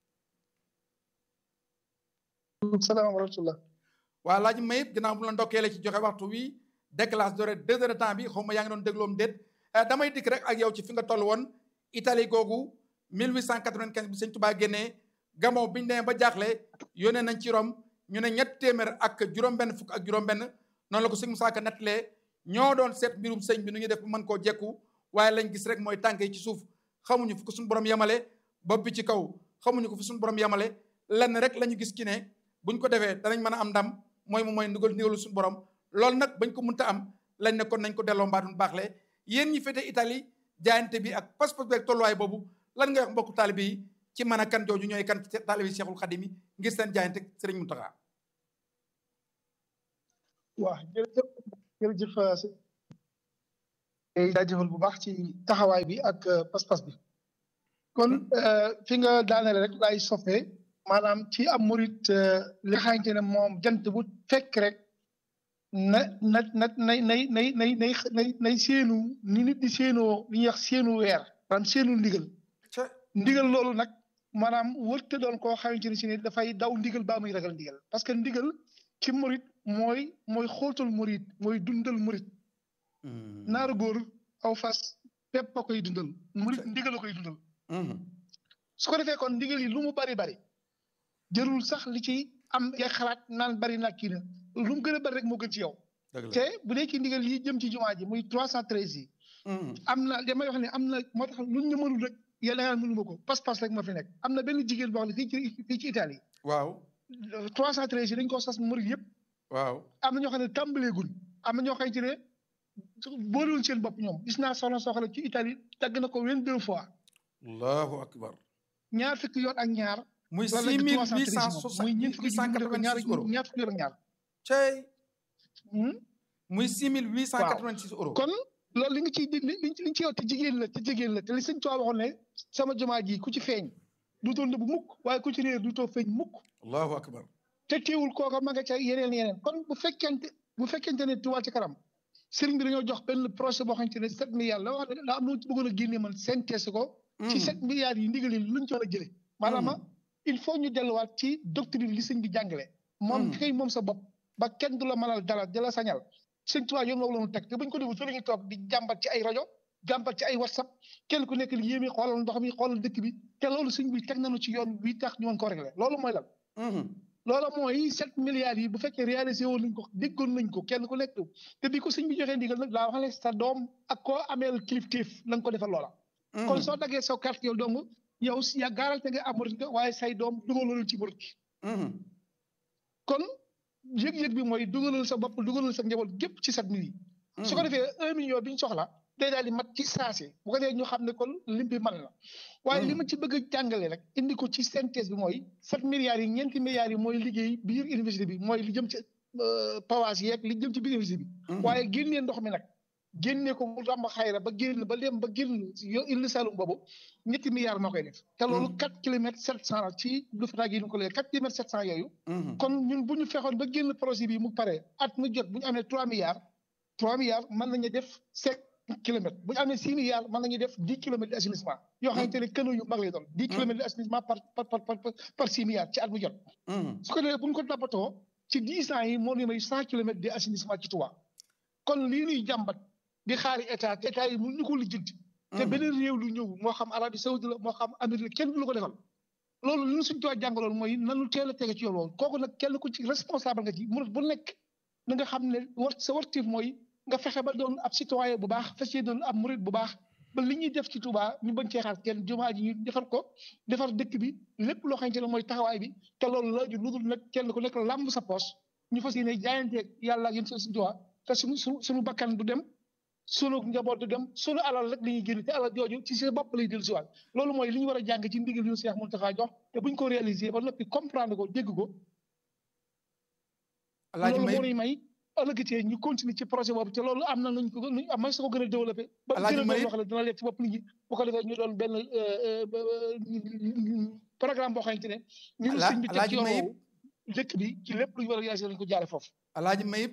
salaam wa rahmatullah waa Alaaji Mayib ginnaaw bu la ndokkee la ci joxe waxtu wi déclasse doré deux heures de temps bi xaw ma yaa ngi doon dégloom déet damay dikk rek ak yow ci fi nga toll woon Italie googu mille huit cent quatre-vingt-quinze bi sëñ Touba génnee Gabon biñu demee ba jaaxle yónnee nañ ci Rome ñu ne ñett téeméer ak juróom-benn fukk ak juróom-benn noonu la ko sëñ Musaa Ka nettalee ñoo doon seet mbirum sëñ bi nu ñuy def ba mën koo jekku waaye lañ gis rek mooy tànk yi ci suuf xamuñu fu ko suñu borom yemale bopp bi ci kaw xamuñu ko fu suñu borom yemale lenn rek la ñu gis ci ne buñ ko defee danañ mën a am ndam mooy moom mooy ndigal ndigalu suñu borom loolu nag bañ ko mënta am lañ ne kon nañ ko delloo mbaadun baaxle yéen ñi féete Italie jaayante bi ak pas-pas bi ak tolluwaay boobu lan nga wax mbokku taalibe yi ci mën a kan jooju ñooy kan ci taalibe yi Cheikhul Khadim yi ngir seen jaayante Serigne Mountakha waaw jërëjëf jërëjëf sëñ day jaajëfal bu baax ci taxawaay bi ak pas-pas bi kon fi nga daanele rek laay sofee maanaam ci am murit li nga xamante ne moom jant bu fekk rek na na na nay nay nay nay nay nay nay séenu ni nit di séenoo li ñuy wax séenu weer maanaam séenu ndigal ndigal loolu nag maanaam wërte doon koo xamante ne si ne dafay daw ndigal baa muy ragal ndigal parce que ndigal ci murit mooy mooy xóotal murit mooy dundal murit naaru góor aw fas pepp a koy dundal murit ndigal a koy dundal su ko defee kon ndigal yi lu mu bari bari jërul sax li ci am ya xalaat naan bari na kii na lu mu gën a bari rek moo gën ci yow te bu dee ci ndigal yi jëm ci jumaa ji muy trois cent treize yi am na damay wax ne am na moo tax luñ ñu mënul rek yàlla nga mënu ma ko pas-pas rek ma fi nekk am na benn jigéen boo xam ne fii ci fii ci Italie waaw trois cent treize yi dañ ko sas murit yëpp waaw am na ñoo xam ne tàmbaleegul am na ñoo xam ne boolewul seen bopp ñoom gis naa soxna soo xam ne ci Italie tagg na ko vingt-deux fois allahu akbar ñaar fukki yoon ak ñaar muy six mille huit cent soixante muy ñeent fukki huit cent quatre-vingt-six euros ñaar fukki yoon ak ñaar cey muy six mille huit cent quatre-vingt-six euros kon loolu li nga ciy li li li ci yow te jigéen la te jigéen la te li sëñ Tuubaa waxoon ne sama jumaa ji ku ci feeñ du too nëbb mukk waaye ku ci réer du too feeñ mukk allahu akbar te teewul kooka ma nga ca yeneen yeneen kon bu fekkente bu fekkente ne Touba Ca Kanam sëriñ bi dañoo jox benn projet boo xamante ne sept milliards la wax ne daa am lu ci bëggoon a génne man synthèse ko ci sept milliards yi ndigal yi luñ ci war a jële maanaam il faut ñu delluwaat ci doctrine li sëñ bi jàngale moom kay moom sa bopp ba kenn du la mënal dara di la sañal sëñ Tuubaa yoon loolu la ñu teg te buñ ko defee fi la ñuy toog di jàmbat ci ay rajo jàmbat ci ay whatsapp kenn ku nekk li yéemi xoolal ndox mi xoolal dëkk bi te loolu sëñ bi teg nañu ci yoon bi tax ñu mën ko réglé loolu mooy lan loolu mooy sept milliards yi bu fekkee réalisé woon nañ ko déggoon nañ ko kenn ku nekk te bi ko sëñ bi joxee ndigal nag laa wax ne sa doom ak koo ameel kilifteef na nga ko defal loola kon soo daggee sa carte yow dong yow yaa gaaral te nga am murit nga waaye say doom dugalal ci murit kon yëg-yëg bi mooy dugalal sa bopp dugalal sa njaboot gépp ci sept mille yi su ko defee un million bi ñu soxla day daal di mat ci saase bu ko defee ñu xam ne kon lim bi mën na waaye li ma ci bëgg a jàngale rek indi ko ci synthèse bi mooy sept milliards yi ñeenti milliards yi mooy liggéey biir université bi mooy li jëm ci pawaas yeeg li jëm ci biir université bi waaye génnee ndox mi nag génnee ko mu ràmb xayra ba génn ba dem ba génn yo illi salum boobu ñetti milliards moo koy def te loolu quatre kilomètres sept cent ci lu fataag yi ñu ko léegi quatre kilomètres sept cent yooyu kon ñun bu ñu fexoon ba génn projet bi mu pare at mu jot bu ñu amee trois milliards trois milliards mën nañu def cinq kilomètres bu ñu amee six milliards mën nañu def dix kilomètres de assainissement yoo xamante ne canaux yu mag lay doon dix kilomètres de assainissement par par par par par six milliards ci at mu jot su ko defee bu ñu ko nappatoo ci dix ans yi moo ñu may cent kilomètres de assainissement ci Touba kon lii ñuy jàmbat di xaari état te état yi mu ñu ko lijjanti te beneen réew lu ñëw moo xam Arabie Saoudite la moo xam Amérique la kenn du la ko defal loolu li ñu suñ tuwaa jàngaloon mooy nanu teel a tege ci yoon loolu kooku nag kenn ku ci responsable nga ci murit bu nekk na nga xam ne war sa wartif mooy nga fexe ba doon ab citoyen bu baax fas yéene doon ab murit bu baax ba li ñuy def ci Touba ñu bañ cee xaar kenn jumaa ji ñu defar ko defar dëkk bi lépp loo xamante ne mooy taxawaay bi te loolu la ju lu dul nag kenn ku nekk làmb sa poche ñu fas yéene jaayanteeg yàlla ak yéen suñu tuwaa te suñu suñu suñu bakkan du dem sunu njaboot du dem sunu alal rek la ñuy génn te alal jooju ci seen bopp lay dellu si waat loolu mooy li ñu war a jàng ci ndigal yu Cheikh Mountakha jox te buñ ko réaliser ba noppi comprendre ko dégg ko loolu moo ñuy may ëllëgatee ñu continuer ci projet boobu te loolu am na nuñ ko nuñ am may sa ko gën a développé ba gën a doon loo xam ne dina leer ci bopp nit ñi bu ko defee ñu doon benn programme boo xamante ne ñu sëñ bi teg ci yoon dëkk bi ci lépp lu ñu war a réaliser lañ ko jaare foofu Alaaji Mayib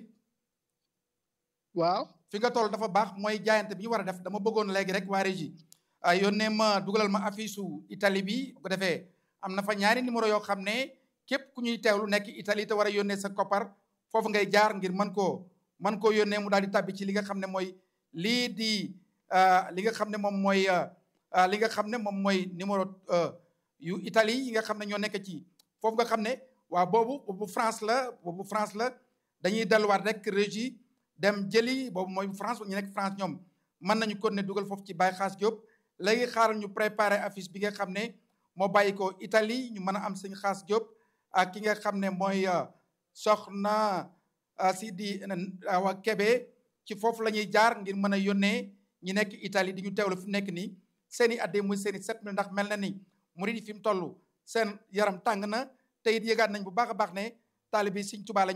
waaw fi nga toll dafa baax mooy jaayante bi ñu war a def dama bëggoon léegi rek waa régie yónnee ma dugalal ma affiche su Italie bi bu ko defee am na fa ñaari numéro yoo xam ne képp ku ñuy teewlu nekk Italie te war a yónnee sa koppar foofu ngay jaar ngir mën koo mën koo yónnee mu daal di tàbbi ci li nga xam ne mooy lii di li nga xam ne moom mooy li nga xam ne moom mooy numéro yu Italie yi nga xam ne ñoo nekk ci foofu nga xam ne waa boobu boobu France la boobu France la dañuy delluwaat rek régie dem jëli boobu mooy France ñu nekk France ñoom mën nañu kon ne dugal foofu ci Baye Xaas Diop léegi xaaral ñu préparé affiche bi nga xam ne moo bàyyi ko Italie ñu mën a am sëñ Xaas Diop ak ki nga xam ne mooy soxna si di wa Kébé ci foofu la ñuy jaar ngir mën a yónnee ñi nekk Italie di ñu teewlu fi mu nekk nii seen i addee muy seen i sept mille ndax mel na ni murid yi fi mu toll seen yaram tàng na te it yëgaat nañ bu baax a baax ne taalibe Sëñ Tuubaa lañu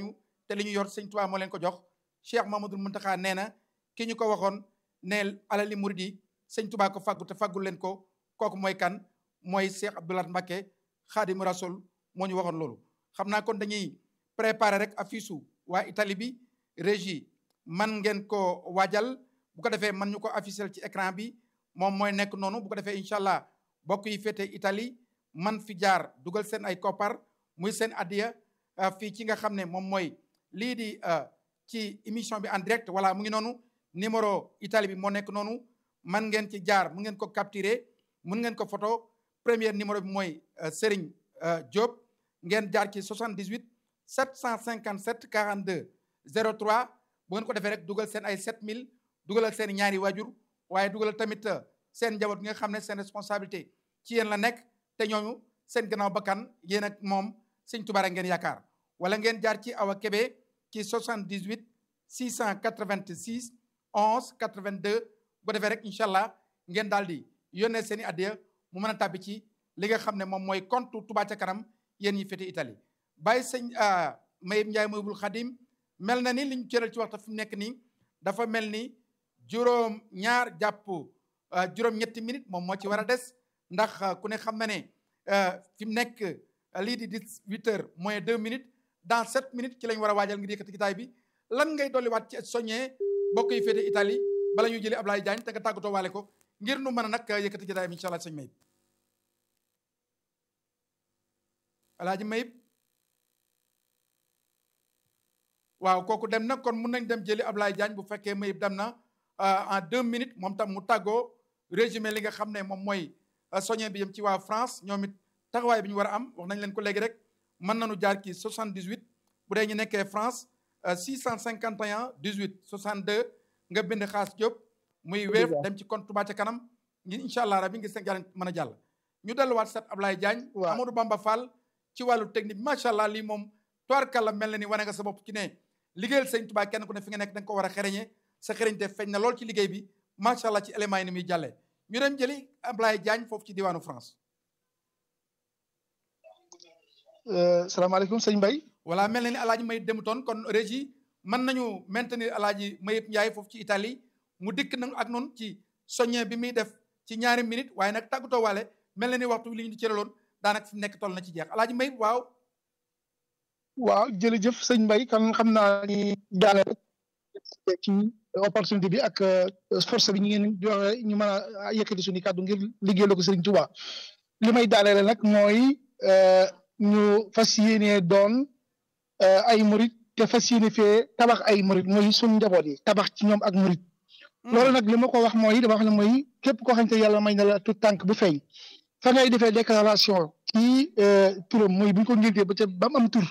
te li ñu yor sëñ Tuubaa moo leen ko jox Cheikh Mamadou Muntaxa nee na ki ñu ko waxoon ne alali murid yi sëñ Tuubaa ko fàggu te fàggul leen ko kooku mooy kan mooy Cheikh Abdou Lahad Mbacké Xaadimu Rasul moo ñu waxoon loolu. xam naa kon dañuy préparer rek affiche waa Italie bi régie man ngeen ko waajal bu ko defee man ñu ko afficher ci écran bi moom mooy nekk noonu bu ko defee incha allah bokk yi féete Italie man fi jaar dugal seen ay koppar muy seen addiya fii ci nga xam ne moom mooy lii di ci émission bi en direct voilà mu ngi noonu numéro Italie bi moo nekk noonu man ngeen ci jaar mu ngeen ko capturer mun ngeen ko photo premier numéro bi mooy Serigne Diop ngeen jaar ci soixante-dix-huit sept cent cinquante-sept quarante-deux zéro trois bu ngeen ko defee rek dugal seen ay sept mille dugalal seen ñaari waajur waaye dugalal tamit seen njaboot nga xam ne seen responsabilité ci yéen la nekk te ñooñu seen gannaaw bakkan yéen ak moom sëñ Tuubaa ngeen yaakaar wala ngeen jaar ci Awa Kébé ci soixante-dix-huit six cent quatre-vingt-six onze quatre-vingt-deux bu defee rek incha allah ngeen daal di yónnee seen i addiya mu mën a tàbbi ci li nga xam ne moom mooy compte Touba ca kanam yéen ñi féete Italie bàyyi sëñ Mayib Ndiaye Mawibul Xadim mel na ni li ñu cëral ci waxtu fi mu nekk nii dafa mel ni juróom ñaar jàpp juróom ñetti minutes moom moo ci war a des ndax ku ne xam na ne fi mu nekk lii di dix-huit heures moins deux minutes dans sept minutes ci lañ war a waajal ngir yëkkati gitaay bi lan ngay dolliwaat ci soññee bokk yi féete Italie bala ñuy jëlee Ablaye Diagne te nga tàggatoo waale ko ngir nu mën a nag yëkkati gitaay bi incha allah sëñ Mayib Alaaji Mayib waaw kooku dem na kon mun nañ dem jëli Ablaye Diagne bu fekkee Mayib dem na en deux minutes moom tam mu tàggoo résumé li nga xam ne moom mooy soññee bi yëm ci waa France ñoom it taxawaay bi ñu war a am wax nañ leen ko léegi rek mën nañu jaar ci soixante-dix-huit bu dee ñu nekkee France six cent cinquante et un dix-huit soixante-deux nga bind Xaas Diop muy wéef dem ci compte Touba ca kanam ngi incha allah rabi ngi seen jàll mën a jàll ñu delluwaat set Ablaye Diagne Amadou Bamba Fall ci wàllu technique macha allah lii moom toirkalla mel na ni wane nga sa bopp ci ne liggéeyal sëñ Touba kenn ku ne fi nga nekk da nga ko war a xereñe sa xereñte feeñ na lool ci liggéey bi macha allah ci éléments yi ni muy jàllee ñu dem jëli Ablaye Diagne foofu ci diwaanu France. salaamaaleykum sëñ Mbaye. voilà mel na ni alaaji Mayib demutoon kon régie mën nañu maintenir alaaji Mayib Ndiaye foofu ci Italie mu dikk na ak noonu ci soññe bi muy def ci ñaari minutes waaye nag tàggatoo waale mel na ni waxtu li ñu di cëraloon daanaka fi nekk toll na ci jeex alaaji Mayib waaw. waaw jërëjëf sëñ Mbaye kan xam naa ni daane rek ci opportunité bi ak force bi ñu ngeen joxe ñu mën a yëkkati suñu kàddu ngir liggéeyal ko Serigne Touba li may daaneel nag mooy ñu fas yéene doon ay murit te fas yéene fee tabax ay murit mooy suñu njaboot yi tabax ci ñoom ak murit loolu nag li ma ko wax mooy dama wax ne mooy képp koo xamante yàlla may na la tout tànk bu feeñ fa ngay defee déclaration ci turam mooy bu ñu ko ngéntee ba ca ba mu am tur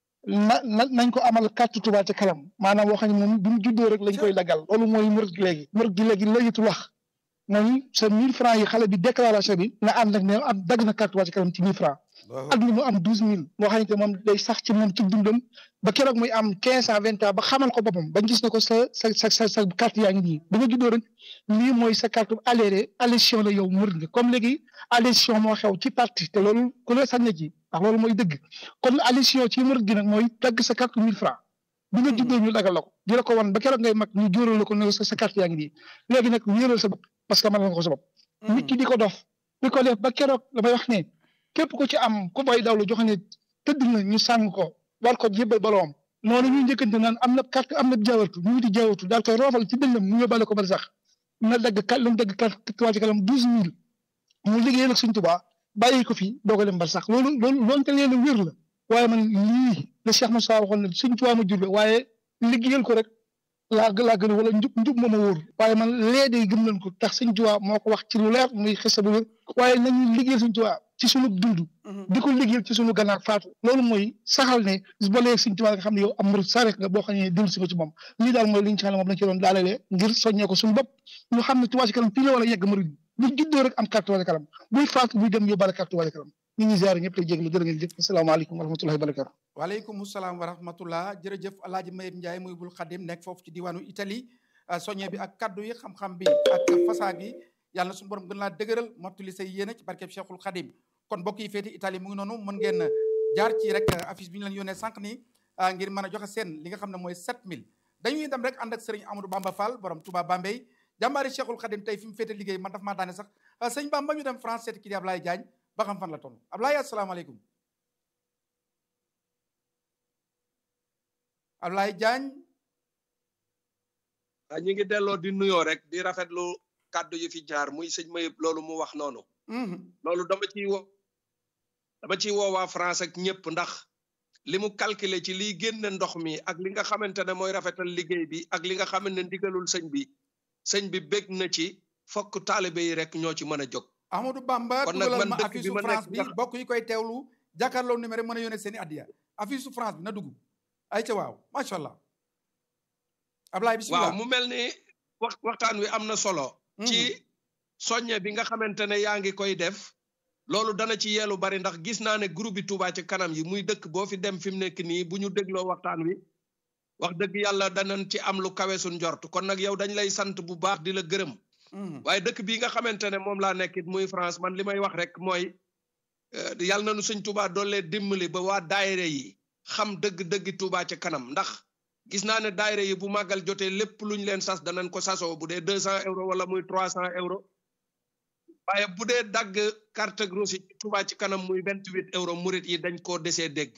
na na nañ ko amal kàttu Touba ca kanam maanaam wax ne moom bi mu juddoo rek lañ koy daggal loolu mooy murit gi léegi murit gi léegi léegitu wax mooy sa mille francs yi xale bi déclaration bi na ànd ak ne am dagg na kàttu Touba ca kanam ci mille francs ak li mu am douze mille moo xamante moom day sax ci moom ci dundam ba keroog muy am quinze à vingt ans ba xamal ko boppam bañ gis ne ko sa sa sa sa sa carte yaa ngi nii ba nga juddoo rek lii mooy sa carte adhéré adhésion la yow murit nga comme léegi adhésion moo xew ci parti te loolu ku ne sañ na ci ndax loolu mooy dëgg kon adhésion ci murit gi nag mooy dagg sa carte mille francs bi nga juddoo ñu dagal la ko di la ko wan ba keroog ngay mag ñu jóoral la ko ne sa carte yaa ngi nii léegi nag wéeral sa bopp parce que mën nga ko sa bopp nit ki di ko dof di ko def ba keroog damay wax ne képp ku ci am ku bay dawlu joxe ne tëdd na ñu sàng ko war ko jébbal baloom noonu ñuy njëkkante naan am na carte am na jaawatu ñu wuti jaawatu daal koy roofal ci dënnam mu yóbbaale ko ba sax na dagg kat lu mu dagg carte Touba ca kanam douze mille mu liggéeyal ak Sëñ Touba bàyyi ko fi doog a dem ba sax loolu loolu loolu te leen wér la waaye man lii la Cheikh Moussa waxoon ne Sëñ Touba ma jur waaye liggéeyal ko rek laa laa gën a wala njub njub moo ma wóor waaye man lee day gëm nañ ko tax Sëñ Touba moo ko wax ci lu leer muy xisa bu wér waaye nañu liggéeyal Sëñ Touba ci sunu dund di ko liggéeyal ci sunu gannaaw faatu loolu mooy saxal ne boo léegi Sëñ Touba nga xam ne yow am murid sarex nga boo xam ne dellu si ko ci moom lii daal mooy li ñu xam ne moom lañ ci doon daalalee ngir soññee ko suñu bopp ñu xam ne Touba ca kanam fii la war a yegg murid bu juddoo rek am carte Touba ca kanam buy faatu buy dem yóbbaale carte Touba ca kanam ñu ngi ziare ñëpp lay jéglu jërë ngeen jëf asalaamaaleykum wa rahmatullahi wa barakatu waaleykum salaam wa rahmatullah jërëjëf alaaji Mayib Ndiaye muy bul xadim nekk foofu ci diwaanu Italie soññee bi ak kaddu yi xam-xam bi ak fasaa gi yàlla na suñu borom gën laa dëgëral mottali say yéene ci barkeb Cheikhul Khadim kon mbokk yi féeti Italie mu ngi noonu mën ngeen jaar ci rek affiche bi ñu leen yónnee sànq nii ngir mën a joxe seen li nga xam ne mooy sept mille dañuy dem rek ànd ak sëriñ Amadou Bamba Fall borom Touba Bambey jàmbaari Cheikhul Khadim tey fi mu féete liggéey man daf maa daane sax sëñ Bamba ñu dem France seeti kii di Ablaye Diagne ba xam fan la toll Ablaye asalaamaaleykum Ablaye Diagne ah ñi ngi delloo di nuyoo rek di rafetlu kàddu yi fi jaar muy sëñ Mayib loolu mu wax noonu loolu dama ciy woo dama ciy woo waa France ak ñëpp ndax li mu calculer ci liy génne ndox mi ak li nga xamante ne mooy rafetal liggéey bi ak li nga xamante ne ndigalul sëñ bi sëñ bi bég na ci fokk taalibe yi rek ñoo ci mën a jóg Amadou Bamba kon nag dugalal man ma dëkk bi affiche ma France nekk bi bokk yi koy teewlu jàkkaarloo numéro mën a yónnee seen i addiya affiche France bi na dugg ay ca waaw macha allah Ablaye bismillah waaw mu mel ni wax waxtaan wi am na solo ci soññe bi nga xamante ne yaa ngi koy def loolu dana ci yeelu bari ndax gis naa ne groupe bi Touba ci kanam yi muy dëkk boo fi dem fi mu nekk nii bu ñu dégloo waxtaan wi wax dëgg yàlla danañ ci am lu kawe suñ njort kon nag yow dañ lay sant bu baax di la gërëm waaye dëkk bii nga xamante ne moom laa nekkit muy France man li may wax rek mooy yàlla na nu sëñ Touba doole dimbali ba waa daayira yi xam dëgg-dëgg Touba ci kanam ndax gis naa ne daayira yi bu màggal jotee lépp luñ leen sas danañ ko sasoo bu dee deux cent euros wala muy trois cent euros waaye bu dee dagg carte grosse yi Touba ci kanam muy vingt huit euros murit yi dañ koo desee dégg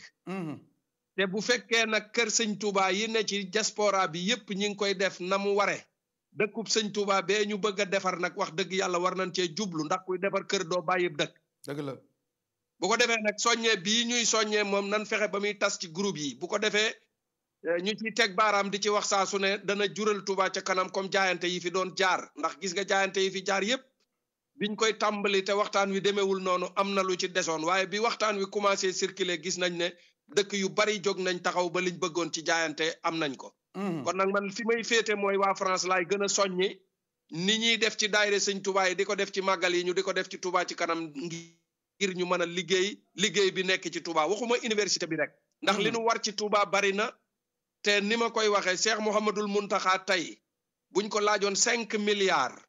te bu fekkee nag kër sëñ Touba yi ne ci diaspora bi yépp ñi ngi koy def na mu ware dëkkub sëñ Touba bee ñu bëgg a defar nag wax dëgg yàlla war nañ cee jublu ndax kuy defar kër doo bàyyi dëkk dëgg la bu ko defee nag soññee bii ñuy soññee moom nan fexe ba muy tas ci groupe yi bu ko defee ñu ci teg baaraam di ci wax saa su ne dana jural Touba ca kanam comme jaayante yi fi doon jaar ndax gis nga jaayante yi fi jaar yépp biñ koy tàmbali te waxtaan wi demeewul noonu am na lu ci desoon waaye bi waxtaan wi commencé circuler gis nañ ne dëkk yu bari jóg nañ taxaw ba liñ bëggoon ci jaayante am nañ ko kon nag man fi may féete mooy waa France laay gën a soññi ni ñuy def ci daayira sëñ Touba yi di ko def ci màggal yi ñu di ko def ci Touba ci kanam ngir ñu mën a liggéey liggéey bi nekk ci Touba waxuma université bi rek ndax li nu war ci Touba bari na te ni ma koy waxee Cheikh Mouhamadoul Mountakha tey buñ ko laajoon cinq milliards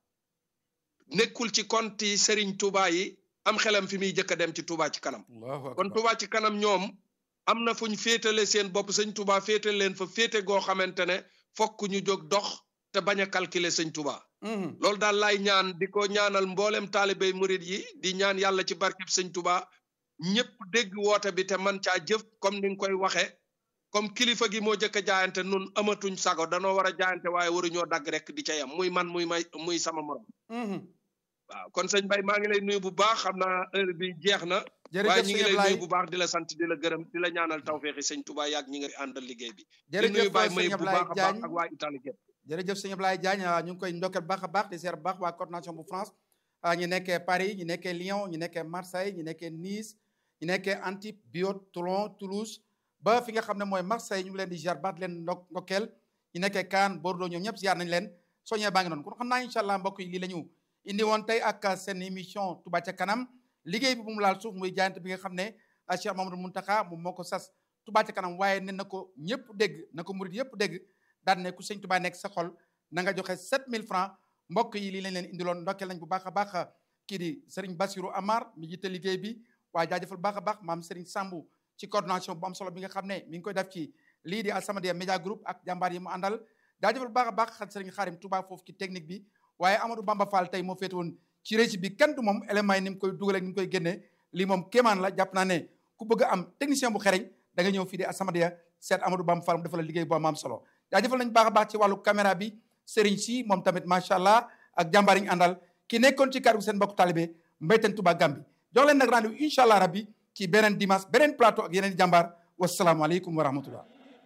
nekkul ci compte yi Serigne Touba yi am xelam fi muy jëkk a dem ci Touba ci kanam kon Touba ci kanam ñoom am na fuñ féetale seen bopp sëñ Touba féetale leen fa féete goo xamante ne fokk ñu jóg dox te bañ a calculer sëñ Touba loolu daal laay ñaan di ko ñaanal mboolem taalibey murid yi di ñaan yàlla ci barkeb sëñ Touba ñëpp dégg woote bi te man caa jëf comme ni nga koy waxee comme kilifa gi moo jëkk a jaayante nun amatuñ sago danoo war a jaayante waaye waruñoo dagg rek di ca yam muy man muy may muy sama morom waaw kon sëñ Baye maa ngi lay nuyu bu baax xam naa heure bi jeex na waaye ñi ngi lay nuyu bu baax di la sant di la gërëm di la ñaanal tawfeexi sëñ Touba yàgg ñi nga àndal liggéey bi di nuyu Baye may bu baax a baax ak waa Italie gépp jërëjëf sëñ Ablaye Diagne ñu ngi koy ndokkeel baax a baax di seer bu baax waa coordination bu France ñu nekkee Paris ñu nekkee Lyon ñu nekkee Marseille ñu nekkee Nice ñu nekkee Antibes Biot Toulon Toulouse ba fi nga xam ne mooy Marseille ñu ngi leen di ziar baax leen ndok ndokkeel ñu nekkee Cannes Bordeaux ñoom ñëpp ziar nañ leen soññee baa ngi noonu kon xam naa incha allah mbokk yi lii la ñu indi woon tey ak seen émission Touba ca kanam liggéey bi bu mu laal suuf muy jaayante bi nga xam ne Cheikh Mamadou Mountakha moom moo ko sas Touba ca kanam waaye ne na ko ñëpp dégg na ko murid yëpp dégg daan ne ku sëñ Touba nekk sa xol na nga joxe sept mille francs mbokk yi lii lañ leen indiloon ndokkeel nañ bu baax a baax kii di Serigne Bassirou Amar mi jiite liggéey bi waaye jaajëfal baax a baax maam Serigne Sambou ci coordination bu am solo bi nga xam ne mi ngi koy def ci lii di As-Samadiyya Média Group ak jàmbaar yi mu àndal jaajëfal baax a baax Serigne Xaarim Touba foofu ci technique bi waaye Amadou Bamba Fall tey moo féete woon ci régie bi kenn du moom éléments yi ni mu koy dugal ak ni mu koy génnee lii moom kéemaan la jàpp naa ne ku bëgg a am technicien bu xereñ da nga ñëw fii di As-Samadiyya seet Amadou Bamba Fall mu defal la liggéey bu am solo jaajëfal nañ baax a baax ci wàllu caméra bi Serigne si moom tamit macha allah ak jàmbaar yi ñu àndal ki nekkoon ci kàddu seen mbokku talibé Mbayteen Touba Gambi jox leen nag rendez-vous incha allah rabbi ci beneen dimanche beneen plateau ak yeneen jàmbaar wasalaamualeykum wa rahmatullah.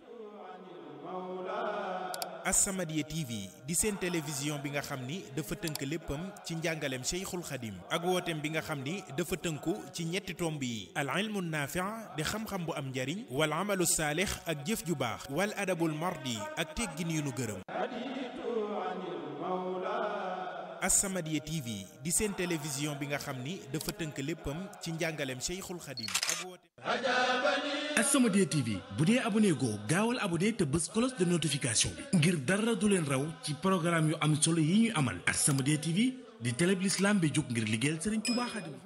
As-Samadiyya T V di seen télévision bi nga xam ni dafa tënk léppam ci njàngaleem Cheikhul Khadim ak wooteem bi nga xam ni dafa tënku ci ñetti tomb yi al ilmu naafi' di xam-xam bu am njariñ wal amalu saalix ak jëf ju baax wal adabul mardi ak teggin yu nu gërëm. As-Samadiyya T V di seen télévision bi nga xam ni dafa tënk léppam ci njàngaleem Cheikhul Khadim ak wooteem. As-Samadiyya T V bu dee abonné goo gaawal abonné te bës cloche de notification bi ngir dara du leen raw ci programme yu am solo yi ñuy amal. As-Samadiyya T V di télé bi l'islam bi jóg ngir liggéeyal Serigne Touba Khadim.